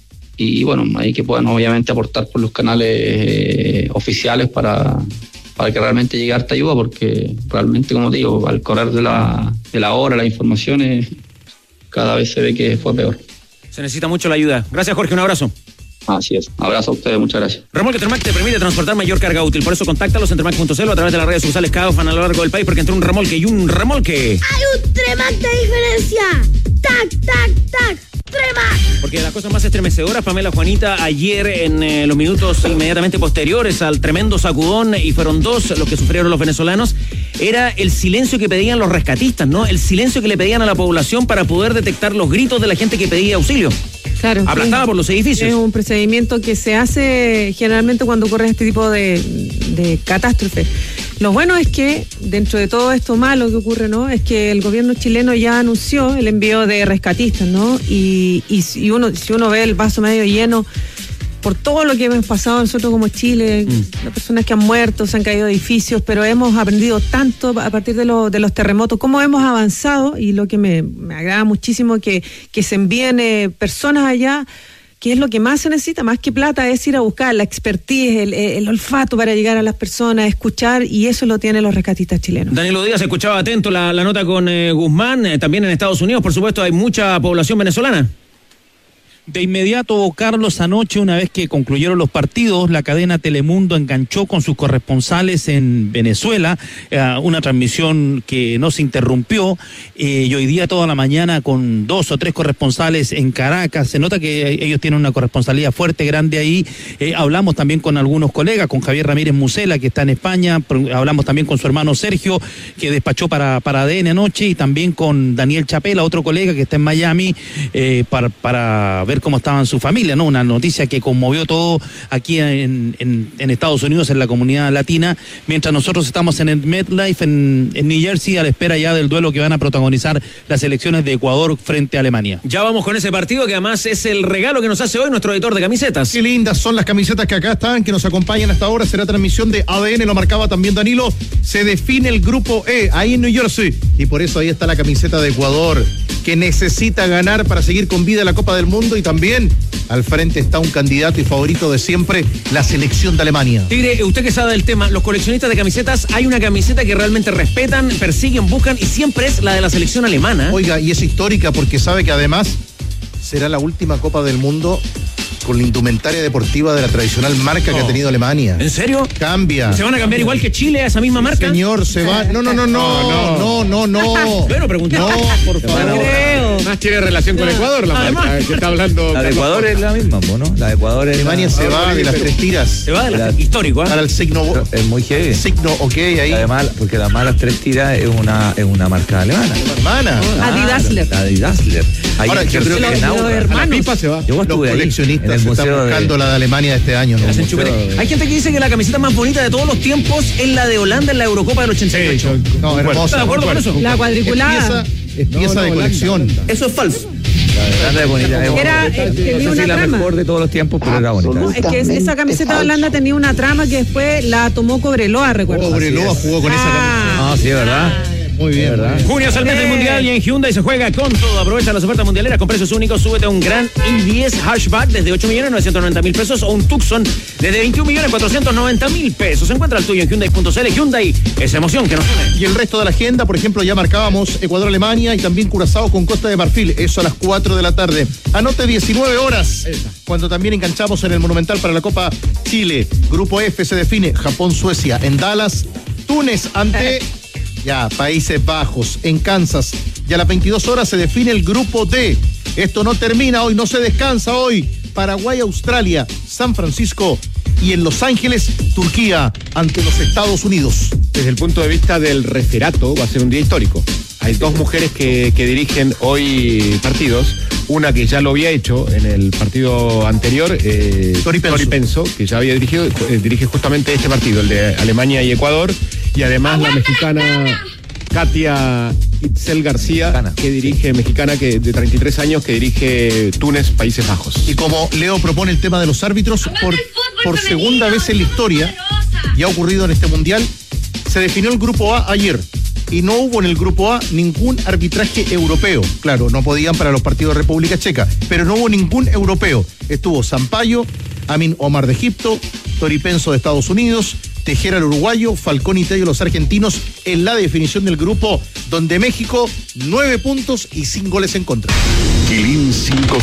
M: y bueno, hay que puedan obviamente aportar por los canales oficiales para que realmente llegue harta ayuda, porque realmente, como te digo, al correr de la hora, las informaciones, cada vez se ve que fue peor.
G: Se necesita mucho la ayuda. Gracias, Jorge, un abrazo.
M: Así es. Abrazo a ustedes, muchas gracias.
G: Remolque Tremac te permite transportar mayor carga útil. Por eso contáctalos en tremac.cl o a través de las redes sociales Kaufman a lo largo del país, porque entre un remolque y un remolque
N: hay un Tremac de diferencia. ¡Tac, tac, tac! ¡Tremac!
G: Porque de las cosas más estremecedoras, Pamela Juanita, ayer en los minutos inmediatamente posteriores al tremendo sacudón, y fueron 2 los que sufrieron los venezolanos, era el silencio que pedían los rescatistas, ¿no? El silencio que le pedían a la población para poder detectar los gritos de la gente que pedía auxilio.
J: Claro.
G: Aplastada por los edificios.
J: Es un procedimiento que se hace generalmente cuando ocurre este tipo de catástrofe. Lo bueno es que, dentro de todo esto malo que ocurre, ¿no? Es que el gobierno chileno ya anunció el envío de rescatistas, ¿no? Y si uno ve el vaso medio lleno, por todo lo que hemos pasado nosotros como Chile, las personas que han muerto, se han caído edificios, pero hemos aprendido tanto a partir de los terremotos, cómo hemos avanzado, y lo que me agrada muchísimo que se envíen personas allá, que es lo que más se necesita, más que plata, es ir a buscar la expertise, el olfato para llegar a las personas, escuchar, y eso lo tienen los rescatistas chilenos.
G: Danilo Díaz escuchaba atento la nota con Guzmán, también en Estados Unidos, por supuesto, hay mucha población venezolana.
O: De inmediato, Carlos, anoche, una vez que concluyeron los partidos, la cadena Telemundo enganchó con sus corresponsales en Venezuela, una transmisión que no se interrumpió, y hoy día toda la mañana con 2 o 3 corresponsales en Caracas. Se nota que ellos tienen una corresponsalía fuerte, grande ahí. Hablamos también con algunos colegas, con Javier Ramírez Musela, que está en España, hablamos también con su hermano Sergio, que despachó para ADN anoche, y también con Daniel Chapela, otro colega que está en Miami, para ver cómo estaban su familia, ¿no? Una noticia que conmovió todo aquí en Estados Unidos, en la comunidad latina, mientras nosotros estamos en el MetLife en New Jersey, a la espera ya del duelo que van a protagonizar las elecciones de Ecuador frente a Alemania.
G: Ya vamos con ese partido, que además es el regalo que nos hace hoy nuestro editor de camisetas.
K: Qué lindas son las camisetas que acá están, que nos acompañan hasta ahora. Será transmisión de ADN, lo marcaba también Danilo. Se define el grupo E, ahí en New Jersey, y por eso ahí está la camiseta de Ecuador, que necesita ganar para seguir con vida en la Copa del Mundo, y también al frente está un candidato y favorito de siempre, la selección de Alemania.
G: Tigre, usted que sabe del tema, los coleccionistas de camisetas, hay una camiseta que realmente respetan, persiguen, buscan, y siempre es la de la selección alemana.
K: Oiga, y es histórica porque sabe que además será la última Copa del Mundo con la indumentaria deportiva de la tradicional marca que ha tenido Alemania.
G: ¿En serio?
K: Cambia.
G: ¿Se van a cambiar igual que Chile a esa misma marca?
K: Señor, se va. No.
G: Bueno, pregunté.
K: No, por favor.
J: Creo.
L: Más tiene relación con Ecuador, la marca que está hablando.
I: La de Ecuador es la misma, ¿no? La de Ecuador es
K: Alemania se va de las 3 tiras.
G: Se va de histórico, ¿eh?
K: Para el signo.
I: Es muy heavy.
K: Signo ok ahí.
I: Además, porque la mala 3 tiras es una marca alemana.
K: Hermana.
J: Adidasler.
I: La Adidasler.
K: Ahora, yo creo que
J: la
L: pipa se va.
I: Yo estuve
K: los coleccionistas
I: ahí, en el
K: están buscando la de Alemania de este año, ¿no?
G: Hay gente que dice que la camiseta más bonita de todos los tiempos es la de Holanda en la Eurocopa del 88.
K: No, hermosa.
G: ¿Estás de acuerdo con eso?
J: La cuadriculada.
K: Es pieza de colección.
G: Eso es falso.
I: Holanda es bonita.
J: Tenía una
I: la
J: trama.
I: mejor de todos los tiempos, pero era bonita.
J: No, es que esa camiseta de Holanda tenía una trama que después la tomó Cobreloa, recuerdo.
K: Cobreloa jugó con esa camiseta.
I: No, sí, es verdad.
K: Muy bien, ¿verdad?
G: Junio es el mes del Mundial y en Hyundai se juega con todo. Aprovecha las ofertas mundialeras con precios únicos. Súbete a un Grand i10 Hatchback desde 8.990.000 pesos o un Tucson desde 21.490.000 pesos. Encuentra el tuyo en Hyundai.cl. Hyundai es emoción que nos une.
K: Y el resto de la agenda, por ejemplo, ya marcábamos Ecuador-Alemania y también Curazao con Costa de Marfil. Eso a las 4 de la tarde. Anote 19 horas, cuando también enganchamos en el Monumental para la Copa Chile. Grupo F se define Japón-Suecia en Dallas. Túnez ante... Países Bajos, en Kansas. Y a las 22 horas se define el grupo D. Esto no termina hoy, no se descansa hoy. Paraguay, Australia, San Francisco y en Los Ángeles, Turquía, ante los Estados Unidos.
L: Desde el punto de vista del referato, va a ser un día histórico. Hay dos mujeres que dirigen hoy partidos. Una que ya lo había hecho en el partido anterior, Tori Penso, que ya había dirigido, dirige justamente este partido, el de Alemania y Ecuador. Y además la mexicana Katia Itzel García, que dirige, mexicana que de 33 años, que dirige Túnez, Países Bajos.
K: Y como Leo propone el tema de los árbitros, por segunda vez en la historia, y ha ocurrido en este mundial, se definió el grupo A ayer. Y no hubo en el grupo A ningún arbitraje europeo. Claro, no podían para los partidos de República Checa, pero no hubo ningún europeo. Estuvo Sampaio, Amin Omar de Egipto, Tori Penso de Estados Unidos, Tejera el uruguayo, Falcón y Tello los argentinos en la definición del grupo, donde México 9 puntos y 5 goles en contra.
C: Quilín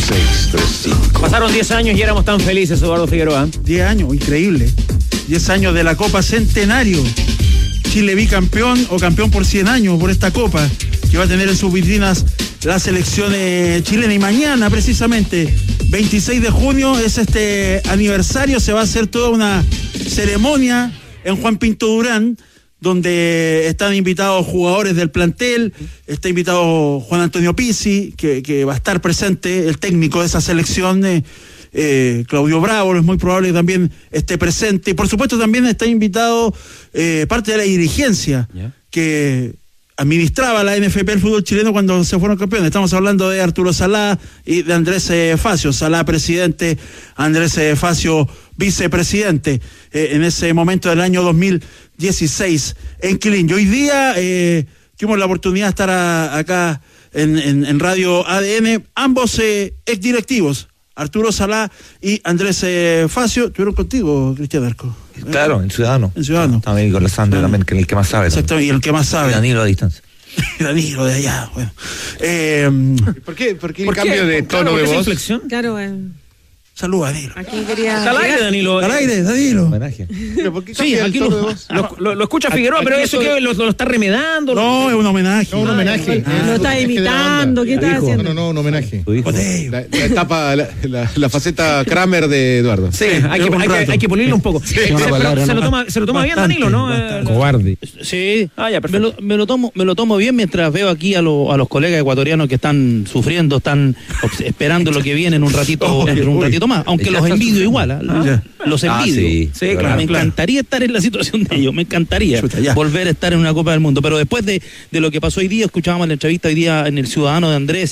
C: 5635.
G: Pasaron 10 años y éramos tan felices, Eduardo Figueroa.
P: 10 años, increíble. 10 años de la Copa Centenario. Chile bicampeón o campeón por 100 años por esta Copa, que va a tener en sus vitrinas la selección chilena. Y mañana, precisamente, 26 de junio, es este aniversario. Se va a hacer toda una ceremonia en Juan Pinto Durán, donde están invitados jugadores del plantel. Está invitado Juan Antonio Pizzi, que va a estar presente, el técnico de esa selección. Claudio Bravo, es muy probable que también esté presente. Y por supuesto también está invitado parte de la dirigencia que administraba la NFP el fútbol chileno cuando se fueron campeones. Estamos hablando de Arturo Salá y de Andrés Facio. Salá presidente, Andrés Facio vicepresidente en ese momento del año 2016 en Quilín. Y hoy día tuvimos la oportunidad de estar acá en Radio ADN, ambos exdirectivos, Arturo Salá y Andrés Facio. ¿Estuvieron contigo, Cristian Arco?
I: Claro, en Ciudadano.
P: En Ciudadano.
I: También con la Sandra también, que es el que más sabe.
P: Exactamente, y el que más sabe.
I: Y Danilo a distancia.
P: Danilo de allá, bueno.
L: ¿Por qué el cambio de tono de voz?
J: Claro,
P: Saluda, Danilo.
J: Aquí quería...
G: Al aire, Danilo.
P: Al aire, Danilo.
I: Homenaje.
G: Sí, aquí lo escucha Figueroa, pero eso que lo está remedando.
P: No, es un homenaje.
K: No, un homenaje.
J: Lo está imitando, ¿qué está haciendo?
K: No, un homenaje.
L: La etapa, la faceta Kramer de Eduardo.
G: Sí, hay que pulirlo un poco.
I: Sí.
G: Se lo toma bien Danilo, ¿no?
I: Cobarde.
O: Sí,
G: perfecto.
O: Me lo tomo bien mientras veo aquí a los colegas ecuatorianos que están sufriendo, están esperando lo que viene en un ratito más, aunque los envidio igual, los envidio.
G: Sí, claro.
O: Me encantaría estar en la situación de ellos, me encantaría volver a estar en una Copa del Mundo, pero después de lo que pasó hoy día, escuchábamos la entrevista hoy día en El Ciudadano de Andrés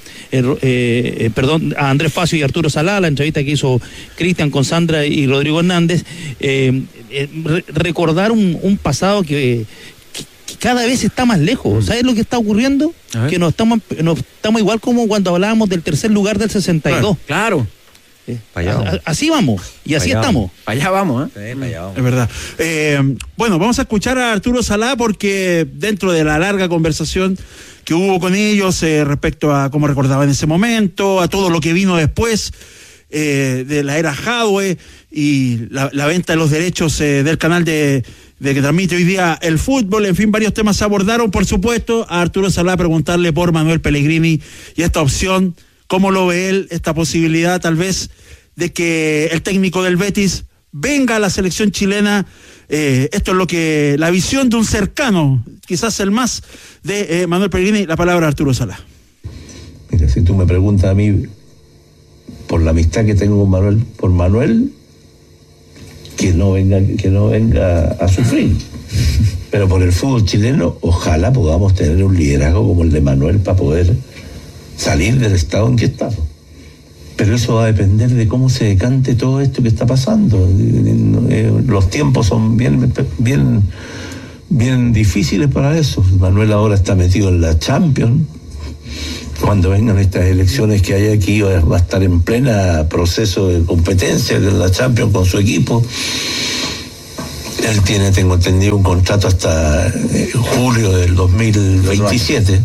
O: a Andrés Facio y Arturo Salá, la entrevista que hizo Cristian con Sandra y Rodrigo Hernández, recordar un pasado que cada vez está más lejos. ¿Sabes lo que está ocurriendo? Que nos estamos igual como cuando hablábamos del tercer lugar del 62.
G: Claro.
O: Así vamos, y así estamos.
G: Para allá vamos,
P: Sí, para allá vamos. Es verdad. Bueno, vamos a escuchar a Arturo Salá porque dentro de la larga conversación que hubo con ellos respecto a cómo recordaba en ese momento, a todo lo que vino después de la era Jadwe y la venta de los derechos del canal de que transmite hoy día el fútbol, en fin, varios temas se abordaron. Por supuesto, a Arturo Salá preguntarle por Manuel Pellegrini y esta opción, cómo lo ve él, esta posibilidad tal vez de que el técnico del Betis venga a la selección chilena. Esto es lo que la visión de un cercano, quizás el más, de Manuel Pellegrini. La palabra a Arturo Salá.
Q: Mira, si tú me preguntas a mí por la amistad que tengo con Manuel, que no venga a sufrir. Pero por el fútbol chileno, ojalá podamos tener un liderazgo como el de Manuel para poder salir del estado en que estamos. Pero eso va a depender de cómo se decante todo esto que está pasando. Los tiempos son bien difíciles para eso. Manuel ahora está metido en la Champions. Cuando vengan estas elecciones que hay aquí, va a estar en plena proceso de competencia de la Champions con su equipo. Él tiene, tengo entendido, un contrato hasta julio del 2027.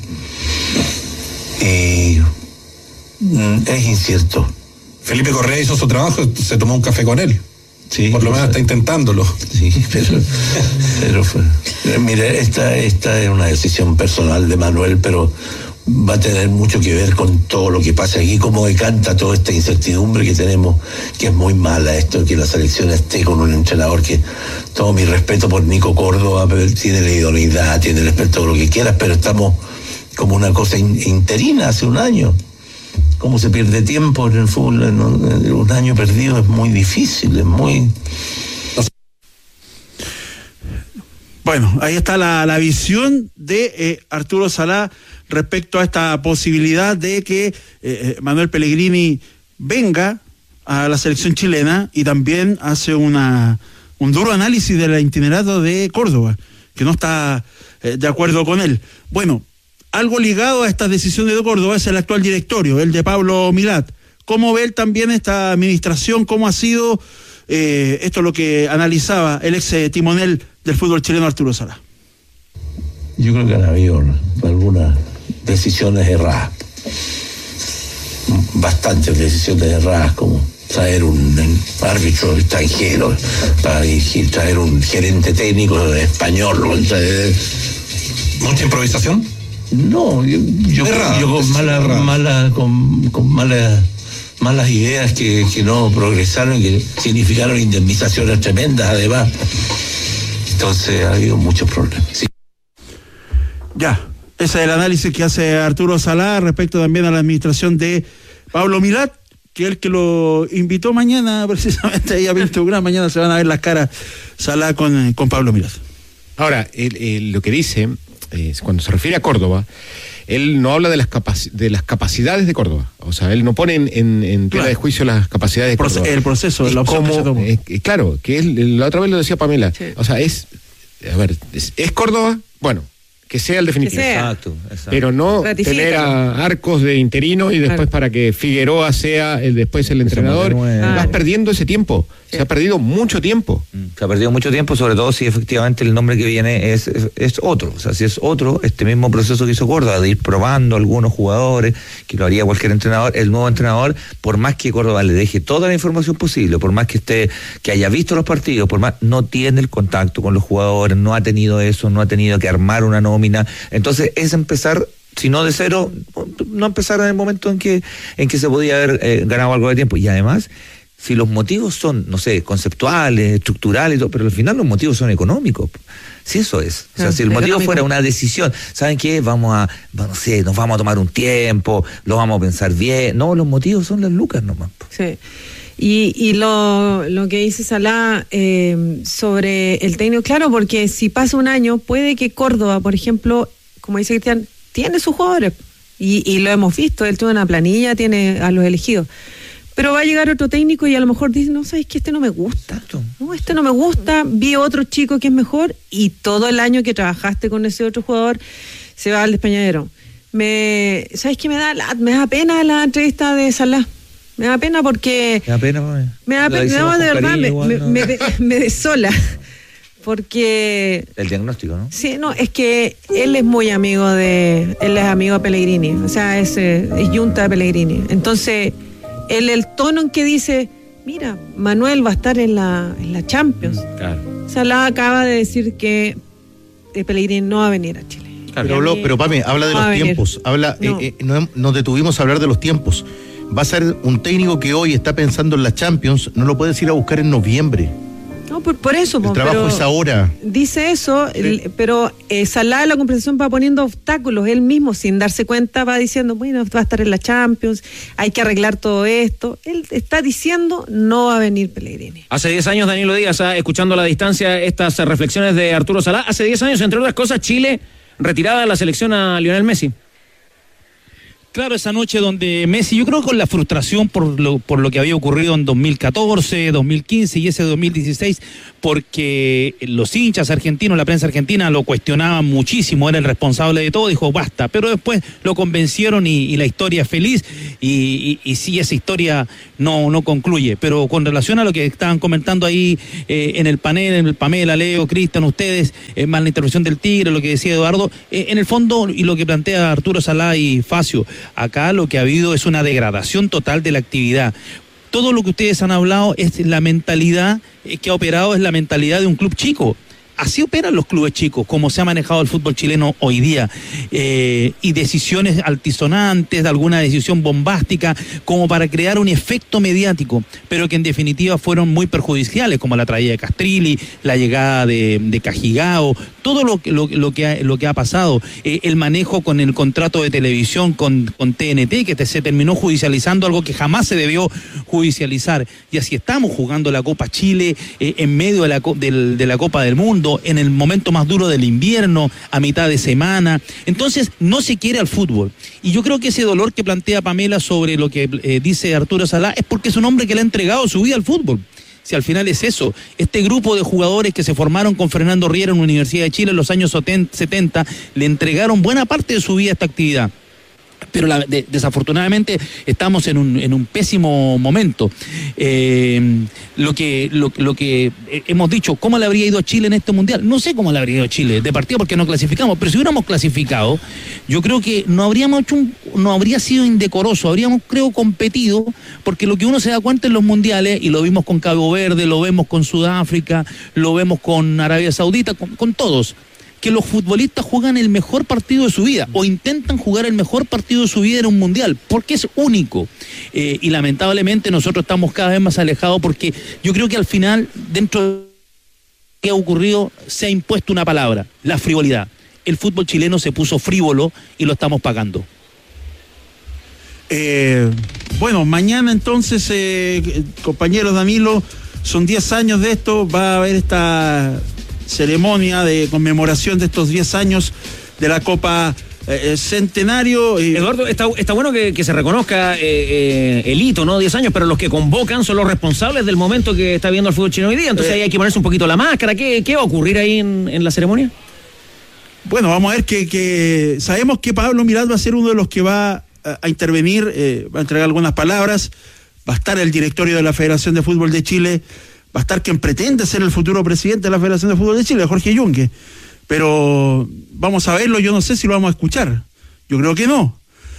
Q: Y es incierto.
R: Felipe Correa hizo su trabajo, se tomó un café con él.
Q: Sí,
R: por lo menos está intentándolo.
Q: Sí, pero mire, esta es una decisión personal de Manuel, pero va a tener mucho que ver con todo lo que pasa aquí, cómo decanta toda esta incertidumbre que tenemos, que es muy mala esto, que la selección esté con un entrenador que, todo mi respeto por Nico Córdoba, tiene la idoneidad, tiene el respeto de lo que quieras, pero estamos como una cosa interina hace un año. Cómo se pierde tiempo en el fútbol, un año perdido es muy difícil, es muy...
P: Bueno, ahí está la visión de Arturo Salá respecto a esta posibilidad de que Manuel Pellegrini venga a la selección chilena, y también hace un duro análisis del itinerario de Córdoba, que no está de acuerdo con él. Bueno, algo ligado a estas decisiones de Córdoba es el actual directorio, el de Pablo Milat. ¿Cómo ve él también esta administración? ¿Cómo ha sido esto lo que analizaba el ex timonel del fútbol chileno, Arturo Salá?
Q: Yo creo que han habido algunas decisiones erradas, bastantes decisiones erradas, como traer un árbitro extranjero para dirigir, traer un gerente técnico español,
R: ¿mucha improvisación?
Q: No, yo con malas ideas que no progresaron, que significaron indemnizaciones tremendas además. Entonces ha habido muchos problemas. Sí.
P: Ya, ese es el análisis que hace Arturo Salá respecto también a la administración de Pablo Milat, que es el que lo invitó mañana, precisamente ahí a Viltográn. Mañana se van a ver las caras Salá con Pablo Milat.
L: Ahora, lo que dice, cuando se refiere a Córdoba, él no habla de las capacidades de Córdoba. O sea, él no pone en tela de juicio las capacidades de Córdoba.
P: El proceso, la opción que se tomó.
L: Claro, que la otra vez lo decía Pamela. Sí. O sea, ¿es Córdoba? Bueno, que sea el definitivo.
I: Exacto.
L: Pero no tener a Arcos de interino y después para que Figueroa sea después el entrenador. Vas perdiendo ese tiempo. Sí. Se ha perdido mucho tiempo.
I: Se ha perdido mucho tiempo, sobre todo si efectivamente el nombre que viene es otro. O sea, si es otro, este mismo proceso que hizo Córdoba, de ir probando algunos jugadores, que lo haría cualquier entrenador, el nuevo entrenador, por más que Córdoba le deje toda la información posible, por más que haya visto los partidos, por más, no tiene el contacto con los jugadores, no ha tenido eso, no ha tenido que armar una nómina. Entonces es empezar, si no de cero, no empezar en el momento en que se podía haber ganado algo de tiempo. Y además, si los motivos son, no sé, conceptuales, estructurales, pero al final los motivos son económicos. Si eso es. O sea, si el motivo fuera una decisión, ¿saben qué? nos vamos a tomar un tiempo, lo vamos a pensar bien. No, los motivos son las lucas nomás.
J: Sí. Y lo que dice Salá sobre el técnico, claro, porque si pasa un año, puede que Córdoba, por ejemplo, como dice Cristian, tiene sus jugadores. Y lo hemos visto, él tuvo una planilla, tiene a los elegidos. Pero va a llegar otro técnico y a lo mejor dice, no, ¿sabes qué? Este no me gusta. Exacto. No, este no me gusta. Vi otro chico que es mejor, y todo el año que trabajaste con ese otro jugador se va al despeñadero. ¿Sabes qué? Me da pena la entrevista de Salá. Me da pena porque... Me da pena, de verdad, me desola. Porque...
I: El diagnóstico, ¿no?
J: Sí, no, es que él es muy amigo él es amigo de Pellegrini. O sea, es yunta de Pellegrini. Entonces... el tono en que dice, mira, Manuel va a estar en la Champions. Claro. Salá acaba de decir que Pellegrini no va a venir a Chile.
K: Claro. Pero Pame, habla de los tiempos. Nos detuvimos a hablar de los tiempos. Va a ser un técnico que hoy está pensando en la Champions, no lo puedes ir a buscar en noviembre.
J: No, por eso.
K: El trabajo es ahora.
J: Dice eso, sí. Pero Salá en la conversación va poniendo obstáculos. Él mismo, sin darse cuenta, va diciendo, bueno, va a estar en la Champions, hay que arreglar todo esto. Él está diciendo, no va a venir Pellegrini.
G: Hace 10 años, Danilo Díaz, escuchando a la distancia estas reflexiones de Arturo Salá, hace 10 años, entre otras cosas, Chile retirada de la selección a Lionel Messi.
O: Claro, esa noche donde Messi, yo creo que con la frustración por lo que había ocurrido en 2014, 2015 y ese 2016, porque los hinchas argentinos, la prensa argentina lo cuestionaban muchísimo, era el responsable de todo, dijo basta, pero después lo convencieron y la historia es feliz y sí, esa historia no concluye. Pero con relación a lo que estaban comentando ahí en el panel, en el Pamela, Leo, Cristian, ustedes, más la intervención del Tigre, lo que decía Eduardo, en el fondo y lo que plantea Arturo Salá y Facio, acá lo que ha habido es una degradación total de la actividad. Todo lo que ustedes han hablado es la mentalidad que ha operado, es la mentalidad de un club chico. Así operan los clubes chicos, como se ha manejado el fútbol chileno hoy día. Y decisiones altisonantes, alguna decisión bombástica, como para crear un efecto mediático, pero que en definitiva fueron muy perjudiciales, como la traída de Castrilli, la llegada de Cajigao, todo lo que ha pasado. El manejo con el contrato de televisión con TNT, que se terminó judicializando, algo que jamás se debió judicializar. Y así estamos jugando la Copa Chile en medio de la Copa del Mundo, en el momento más duro del invierno, a mitad de semana. Entonces no se quiere al fútbol, y yo creo que ese dolor que plantea Pamela sobre lo que dice Arturo Salá es porque es un hombre que le ha entregado su vida al fútbol. Si al final es eso, este grupo de jugadores que se formaron con Fernando Riera en la Universidad de Chile en los años 70 le entregaron buena parte de su vida a esta actividad. Pero desafortunadamente estamos en un pésimo momento. Lo que hemos dicho, ¿cómo le habría ido a Chile en este mundial? No sé cómo le habría ido a Chile de partida, porque no clasificamos, pero si hubiéramos clasificado, yo creo que no habría sido indecoroso, habríamos, creo, competido, porque lo que uno se da cuenta en los mundiales, y lo vimos con Cabo Verde, lo vemos con Sudáfrica, lo vemos con Arabia Saudita, con todos, que los futbolistas juegan el mejor partido de su vida o intentan jugar el mejor partido de su vida en un mundial, porque es único. Y lamentablemente nosotros estamos cada vez más alejados, porque yo creo que al final, dentro de lo que ha ocurrido, se ha impuesto una palabra: la frivolidad. El fútbol chileno se puso frívolo y lo estamos pagando.
P: Bueno, mañana entonces, compañeros Danilo, son 10 años de esto, va a haber esta ceremonia de conmemoración de estos 10 años de la Copa Centenario.
G: Eduardo, está bueno que se reconozca el hito, ¿no? 10 años, pero los que convocan son los responsables del momento que está viendo el fútbol chileno hoy día, entonces ahí hay que ponerse un poquito la máscara. ¿Qué va a ocurrir ahí en la ceremonia?
P: Bueno, vamos a ver que sabemos que Pablo Milat va a ser uno de los que va a intervenir, va a entregar algunas palabras, va a estar el directorio de la Federación de Fútbol de Chile, va a estar quien pretende ser el futuro presidente de la Federación de Fútbol de Chile, Jorge Yungue. Pero vamos a verlo, yo no sé si lo vamos a escuchar. Yo creo que no.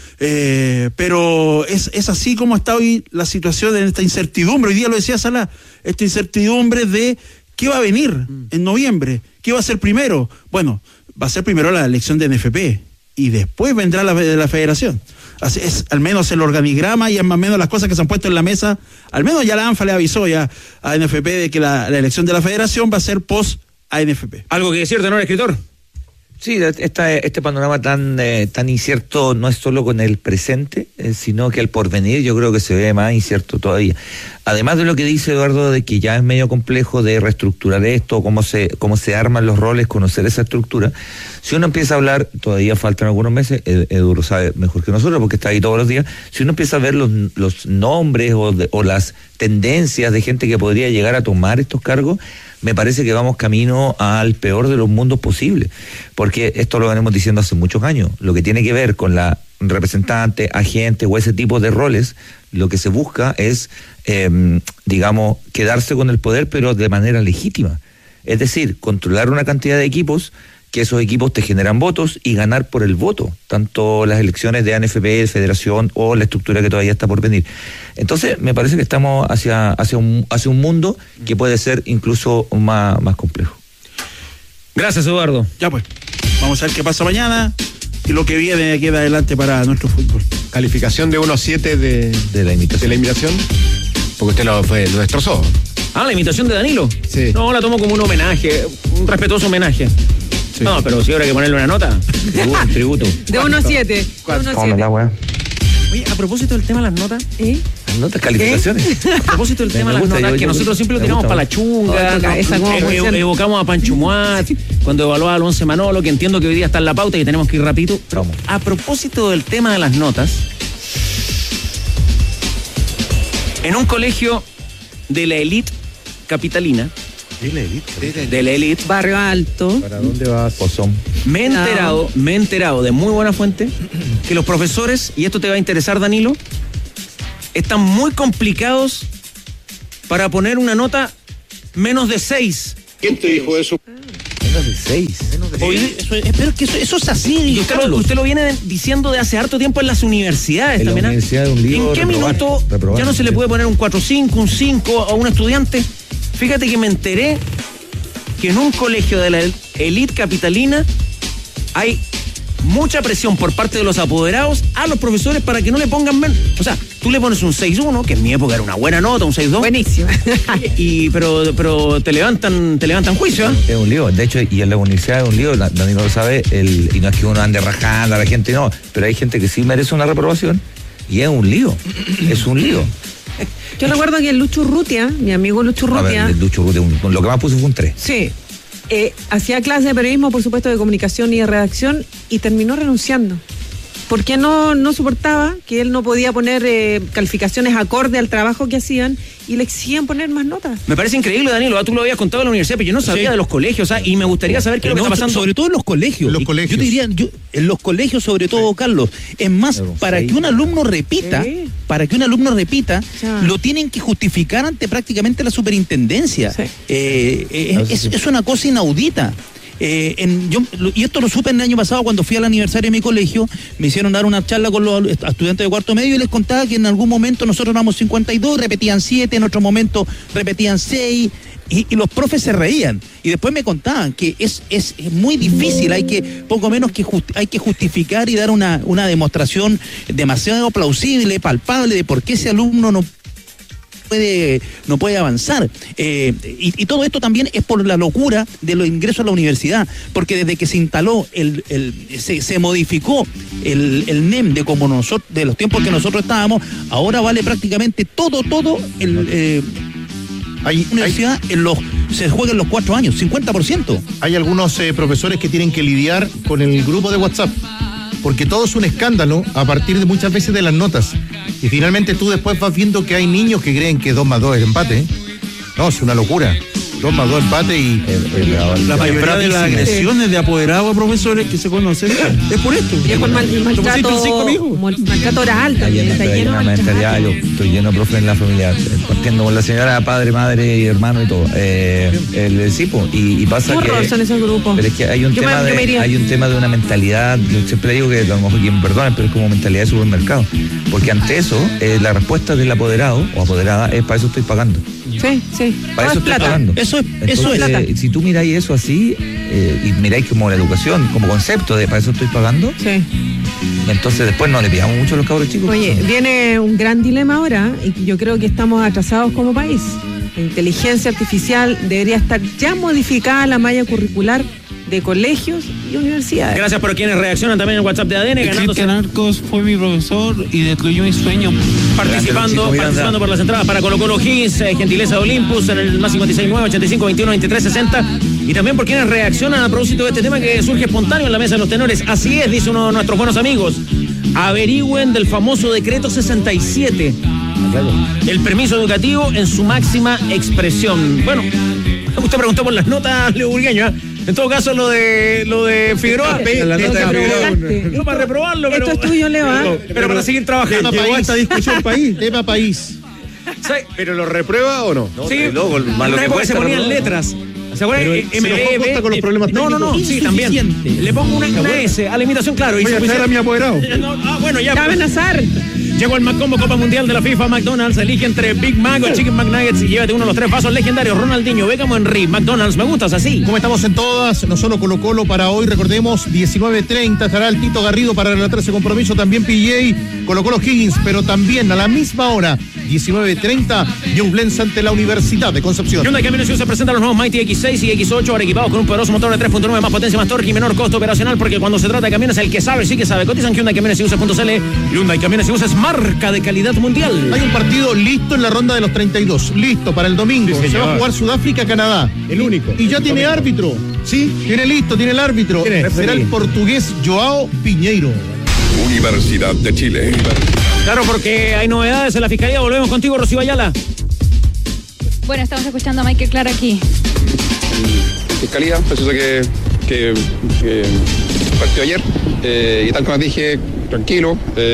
P: Pero es así como está hoy la situación en esta incertidumbre. Hoy día lo decía Salá, esta incertidumbre de qué va a venir en noviembre, qué va a ser primero. Bueno, va a ser primero la elección de NFP y después vendrá la de la Federación. Así es, al menos el organigrama y es más o menos las cosas que se han puesto en la mesa. Al menos ya la ANFA le avisó ya a NFP de que la elección de la Federación va a ser post ANFP.
G: ¿Algo que decir, tenor escritor?
I: Sí, este panorama tan incierto no es solo con el presente, sino que el porvenir yo creo que se ve más incierto todavía. Además de lo que dice Eduardo, de que ya es medio complejo de reestructurar esto, cómo se arman los roles, conocer esa estructura. Si uno empieza a hablar, todavía faltan algunos meses, Edu lo sabe mejor que nosotros porque está ahí todos los días, si uno empieza a ver los nombres o las tendencias de gente que podría llegar a tomar estos cargos, me parece que vamos camino al peor de los mundos posibles, porque esto lo venimos diciendo hace muchos años. Lo que tiene que ver con la representante, agente o ese tipo de roles, lo que se busca es, digamos, quedarse con el poder, pero de manera legítima. Es decir, controlar una cantidad de equipos, que esos equipos te generan votos y ganar por el voto, tanto las elecciones de ANFP, Federación o la estructura que todavía está por venir. Entonces, me parece que estamos hacia un mundo que puede ser incluso más complejo.
G: Gracias, Eduardo.
P: Ya pues, vamos a ver qué pasa mañana y lo que viene de aquí en adelante para nuestro fútbol.
L: Calificación de 1-7 de la imitación. Porque usted lo destrozó.
G: Ah, la imitación de Danilo.
L: Sí.
G: No, la tomo como un homenaje, un respetuoso homenaje. Sí. No, pero si ahora hay que ponerle una nota. Tributo.
J: De 1-7.
G: Oye, a propósito del tema de las notas,
I: Notas, calificaciones.
G: A propósito del tema de las notas, que nosotros siempre lo tiramos para la chunga, evocamos a Pancho Muat, cuando evaluaba al 11 Manolo, que entiendo que hoy día está en la pauta y tenemos que ir rapidito. Pero a propósito del tema de las notas, en un colegio de la élite capitalina, de la élite,
J: Barrio Alto.
K: ¿Para dónde vas?
I: Pozón.
G: Me he enterado de muy buena fuente que los profesores, y esto te va a interesar, Danilo, están muy complicados para poner una nota menos de 6.
C: ¿Quién te dijo eso?
I: Menos de 6.
O: Oye, pero que eso es así.
G: Y usted lo viene diciendo de hace harto tiempo en las universidades también. ¿En qué minuto ya no se le puede poner un 4.5, un 5 a un estudiante? Fíjate que me enteré que en un colegio de la élite capitalina hay mucha presión por parte de los apoderados a los profesores para que no le pongan menos. O sea, tú le pones un 6.1, que en mi época era una buena nota, un 6.2.
J: Buenísima.
G: Pero te levantan juicio, ¿eh?
I: Es un lío. De hecho, y en la universidad es un lío, Danilo lo sabe, y no es que uno ande rajando a la gente, no, pero hay gente que sí merece una reprobación y es un lío. Es un lío.
J: Yo recuerdo que Lucho Urrutia, mi amigo Lucho Urrutia.
I: A ver, Lucho Urrutia, lo que más puso fue un 3.
J: Sí. Hacía clases de periodismo, por supuesto, de comunicación y de redacción, y terminó renunciando. Porque no soportaba que él no podía poner calificaciones acorde al trabajo que hacían y le exigían poner más notas.
G: Me parece increíble, Danilo, tú lo habías contado en la universidad, pero yo no sabía de los colegios, y me gustaría saber qué es lo que está pasando.
O: Sobre todo en los colegios. Yo te diría, en los colegios sobre todo, Carlos, es más, para que un alumno repita, lo tienen que justificar ante prácticamente la superintendencia. Es una cosa inaudita. Y esto lo supe el año pasado cuando fui al aniversario de mi colegio. Me hicieron dar una charla con los estudiantes de cuarto medio y les contaba que en algún momento nosotros éramos 52, repetían 7, en otro momento repetían 6 y los profes se reían y después me contaban que es muy difícil, hay que justificar y dar una demostración demasiado plausible, palpable de por qué ese alumno no puede avanzar. Y todo esto también es por la locura de los ingresos a la universidad, porque desde que se instaló se modificó el NEM de los tiempos que nosotros estábamos, ahora vale prácticamente todo universidad se juega en los 4 años, 50%.
K: Hay algunos profesores que tienen que lidiar con el grupo de WhatsApp, porque todo es un escándalo a partir de muchas veces de las notas. Y finalmente tú después vas viendo que hay niños que creen que 2 más 2 es empate. No, es una locura. 2 más 2 empate y...
P: La mayoría de las agresiones de apoderados a profesores que se conocen es por esto.
J: Y es por maltrato oral.
I: Yo estoy lleno de profe en la familia, partiendo con la señora, padre, madre y hermano y todo. Y pasa que...
J: son esos grupos.
I: Pero es que hay un tema de una mentalidad, yo siempre digo que a lo mejor quien me perdone, pero es como mentalidad de supermercado. Porque ante eso, la respuesta del apoderado o apoderada es: para eso estoy pagando.
J: Sí.
I: Para eso estoy pagando.
O: Eso es plata.
I: Si tú miráis eso así, y miráis como la educación, como concepto de para eso estoy pagando, entonces después no le pidamos mucho a los cabros chicos.
J: Oye, viene un gran dilema ahora, y yo creo que estamos atrasados como país. La inteligencia artificial debería estar ya modificada la malla curricular de colegios y universidades.
G: Gracias por quienes reaccionan también en WhatsApp de ADN.
P: Cristian Arcos fue mi profesor y destruyó mi sueño.
G: Participando por las entradas para Colo Colo Higgins, gentileza de Olympus, en el más 569-85-21-23-60. Y también por quienes reaccionan a propósito de este tema que surge espontáneo en la mesa de los tenores. Así es, dice uno de nuestros buenos amigos. Averigüen del famoso decreto 67. El permiso educativo en su máxima expresión. Bueno, usted preguntó por las notas, Leo Burgueño, ¿eh? En todo caso, lo de Figueroa, no para reprobarlo, pero...
J: Esto es tuyo, Leo.
G: Pero para seguir trabajando.
K: Llegó esta discusión tema país.
L: ¿Pero lo reprueba o no?
G: Sí, en una época se ponían letras. ¿Se acuerdan?
K: MB con los problemas técnicos.
G: No, sí, también. Le pongo una S a la imitación, claro.
K: Voy a traer a mi apoderado.
G: Bueno, ya.
J: Cabe azar.
G: Llegó el Macombo Copa Mundial de la FIFA. McDonald's elige entre Big Mac o Chicken McNuggets y llévate uno de los 3 vasos legendarios. Ronaldinho, Beckham o Henry. McDonald's, me gustas así.
K: Como estamos en todas, no solo Colo Colo para hoy, recordemos, 19:30 estará el Tito Garrido para relatar ese compromiso. También PJ, Colo Colo Higgins, pero también a la misma hora, 19:30, Ñublense ante la Universidad de Concepción.
G: Hyundai Camiones se presenta los nuevos Mighty X6 y X8, ahora equipados con un poderoso motor de 3.9, más potencia, más torque y menor costo operacional, porque cuando se trata de camiones, el que sabe, sí que sabe. Cotizan Hyundai Camiones y USA.cl. Hyundai Camiones y USA es marca de calidad mundial.
K: Hay un partido listo en la ronda de los 32, listo para el domingo.
L: Sí,
K: se va a jugar Sudáfrica-Canadá.
L: El único.
K: Y ya tiene árbitro. Sí, tiene el árbitro. Será el portugués Joao Piñeiro.
C: Universidad de Chile.
G: Claro, porque hay novedades en la Fiscalía. Volvemos contigo, Rocío Ayala.
H: Bueno, estamos escuchando a Michael Clark aquí.
S: Fiscalía, pues eso que partió ayer, y tal como dije, tranquilo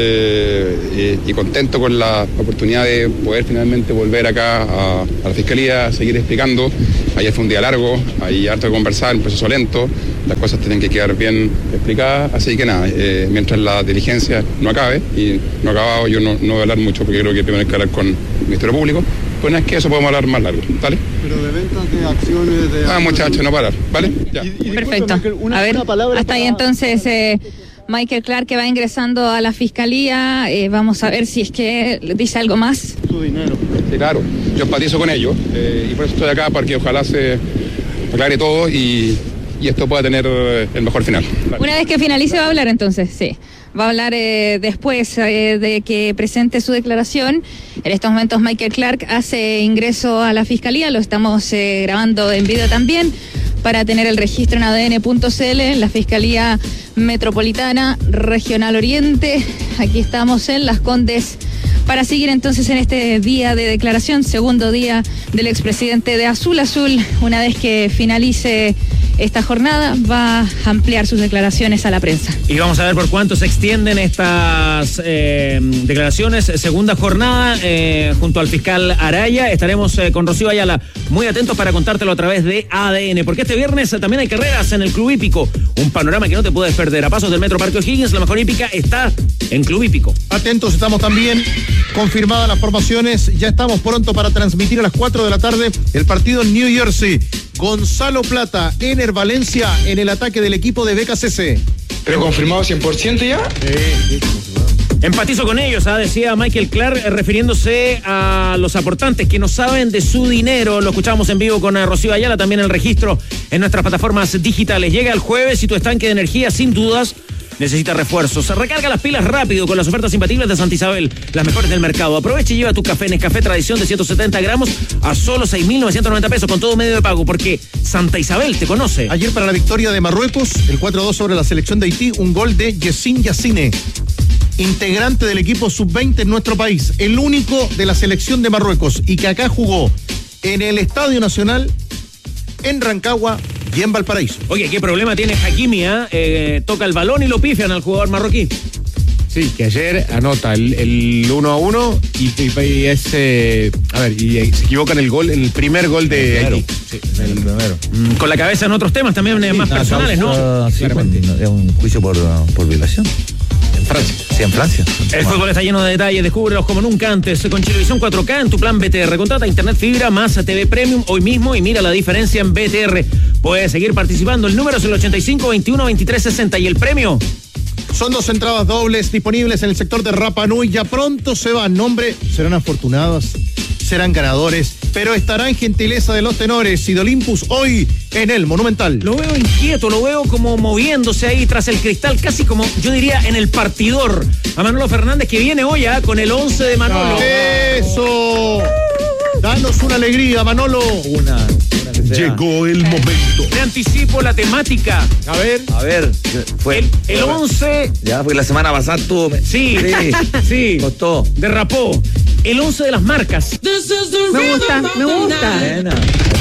S: y contento con la oportunidad de poder finalmente volver acá a la Fiscalía, seguir explicando. Ayer fue un día largo, hay harto que conversar, un proceso lento, las cosas tienen que quedar bien explicadas, así que nada, mientras la diligencia no acabe, y no ha acabado, yo no voy a hablar mucho porque creo que primero hay que hablar con el Ministerio Público. Pues no es que eso podemos hablar más largo, ¿vale?
T: Pero de ventas de acciones de...
S: muchachos, no parar, ¿vale? Ya.
H: Perfecto. A ver, hasta ahí entonces Michael Clark, que va ingresando a la Fiscalía. Vamos a ver si es que dice algo más.
T: Su dinero.
S: Sí, claro. Yo empatizo con ellos y por eso estoy acá, para que ojalá se aclare todo y esto pueda tener el mejor final. Vale.
H: Una vez que finalice va a hablar entonces, sí. Va a hablar después de que presente su declaración. En estos momentos Michael Clark hace ingreso a la Fiscalía, lo estamos grabando en video también para tener el registro en adn.cl, la Fiscalía Metropolitana Regional Oriente. Aquí estamos en Las Condes para seguir entonces en este día de declaración, segundo día del expresidente de Azul Azul. Una vez que finalice esta jornada va a ampliar sus declaraciones a la prensa.
G: Y vamos a ver por cuánto se extienden estas declaraciones. Segunda jornada junto al fiscal Araya. Estaremos con Rocío Ayala muy atentos para contártelo a través de ADN, porque este viernes también hay carreras en el Club Hípico. Un panorama que no te puedes perder. A pasos del Metro Parque O'Higgins, la mejor hípica está en Club Hípico.
K: Atentos, estamos también confirmadas las formaciones. Ya estamos pronto para transmitir a las 4 de la tarde el partido en New Jersey. Gonzalo Plata, Ener Valencia en el ataque del equipo de BKCC.
T: ¿Pero confirmado 100% ya?
K: Sí.
G: Empatizo con ellos, decía Michael Clark, refiriéndose a los aportantes que no saben de su dinero. Lo escuchamos en vivo con Rocío Ayala, también el registro en nuestras plataformas digitales. Llega el jueves y tu estanque de energía, sin dudas, necesita refuerzos. Recarga las pilas rápido con las ofertas imbatibles de Santa Isabel, las mejores del mercado. Aprovecha y lleva tu café Nescafé Tradición de 170 gramos a solo 6.990 pesos con todo medio de pago, porque Santa Isabel te conoce.
K: Ayer, para la victoria de Marruecos, el 4-2 sobre la selección de Haití, un gol de Yacine Yassine, integrante del equipo sub-20 en nuestro país, el único de la selección de Marruecos, y que acá jugó en el Estadio Nacional, en Rancagua y en Valparaíso.
G: Oye, qué problema tiene Hakimi, toca el balón y lo pifian al jugador marroquí.
L: Sí, que ayer anota el 1-1 y es y se equivoca en el gol, en el primer gol de Haití.
I: Sí, el primero.
G: Con la cabeza en otros temas también más personales, ¿no?
I: Sí, es un juicio por violación.
L: En Francia.
I: Sí, en Francia.
G: El fútbol está lleno de detalles, descúbrelos como nunca antes. Con Chilevisión 4K en tu plan BTR. Contrata internet fibra más TV Premium hoy mismo y mira la diferencia en BTR. Puedes seguir participando. El número es el 85 21 23 60 y el premio.
K: Son 2 entradas dobles disponibles en el sector de Rapa Nui. Ya pronto se van. Nombre, serán afortunados, serán ganadores, pero estará en gentileza de los tenores y de Olympus hoy en el Monumental.
G: Lo veo inquieto, lo veo como moviéndose ahí tras el cristal, casi como, yo diría, en el partidor. A Manolo Fernández, que viene hoy con el 11 de Manolo.
K: ¡Eso! Danos una alegría, Manolo.
I: Una
C: Llegó el momento.
G: Te anticipo la temática.
K: A ver.
I: Fue
G: el 11.
I: Ya, porque la semana pasada tú.
G: Sí.
I: Costó.
G: Derrapó. El 11 de las marcas.
J: Me gusta.
I: Buena.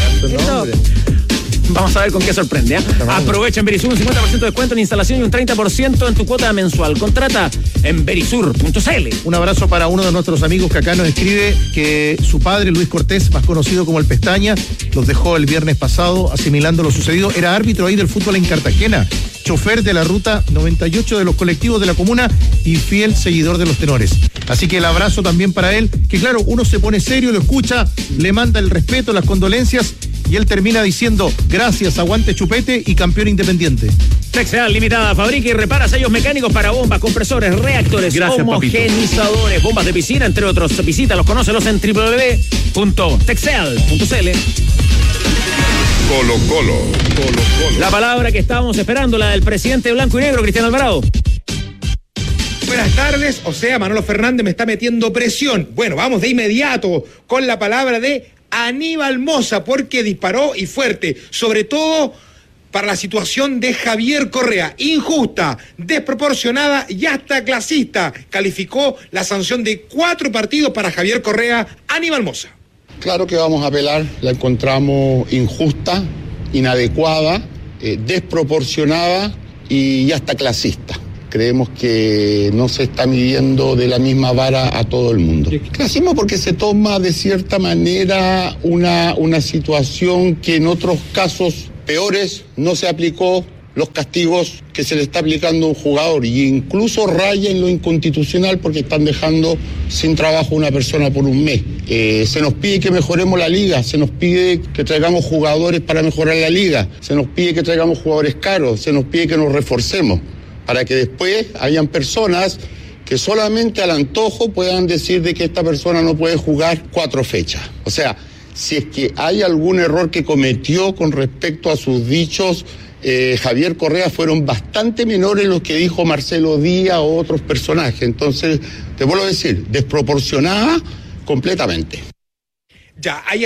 G: Vamos a ver con qué sorprende. Aprovecha en Verisur un 50% de descuento en instalación y un 30% en tu cuota mensual. Contrata en verisur.cl.
K: Un abrazo para uno de nuestros amigos que acá nos escribe que su padre, Luis Cortés, más conocido como el Pestaña, los dejó el viernes pasado asimilando lo sucedido. Era árbitro ahí del fútbol en Cartagena, chofer de la ruta 98 de los colectivos de la comuna y fiel seguidor de los tenores. Así que el abrazo también para él, que claro, uno se pone serio, lo escucha, le manda el respeto, las condolencias, y él termina diciendo: gracias, aguante Chupete y campeón independiente.
G: Texeal Limitada fabrica y repara sellos mecánicos para bombas, compresores, reactores,
K: gracias,
G: homogenizadores, bombas de piscina, entre otros. Visítalos, conócelos en www.texeal.cl.
C: Colo Colo.
G: La palabra que estábamos esperando, la del presidente blanco y negro, Cristian Alvarado.
U: Buenas tardes, o sea, Manolo Fernández me está metiendo presión. Bueno, vamos de inmediato con la palabra de Aníbal Mosa, porque disparó y fuerte, sobre todo para la situación de Javier Correa. Injusta, desproporcionada y hasta clasista. Calificó la sanción de 4 partidos para Javier Correa. Aníbal Mosa.
T: Claro que vamos a apelar, la encontramos injusta, inadecuada, desproporcionada y hasta clasista. Creemos que no se está midiendo de la misma vara a todo el mundo. Clasismo porque se toma de cierta manera una situación que en otros casos peores no se aplicó los castigos que se le está aplicando a un jugador, y incluso raya en lo inconstitucional porque están dejando sin trabajo a una persona por un mes. Se nos pide que mejoremos la liga, se nos pide que traigamos jugadores para mejorar la liga, se nos pide que traigamos jugadores caros, se nos pide que nos reforcemos, para que después hayan personas que solamente al antojo puedan decir de que esta persona no puede jugar 4 fechas. O sea, si es que hay algún error que cometió con respecto a sus dichos, Javier Correa, fueron bastante menores los que dijo Marcelo Díaz o otros personajes. Entonces, te vuelvo a decir, desproporcionada completamente.
U: Ya, hay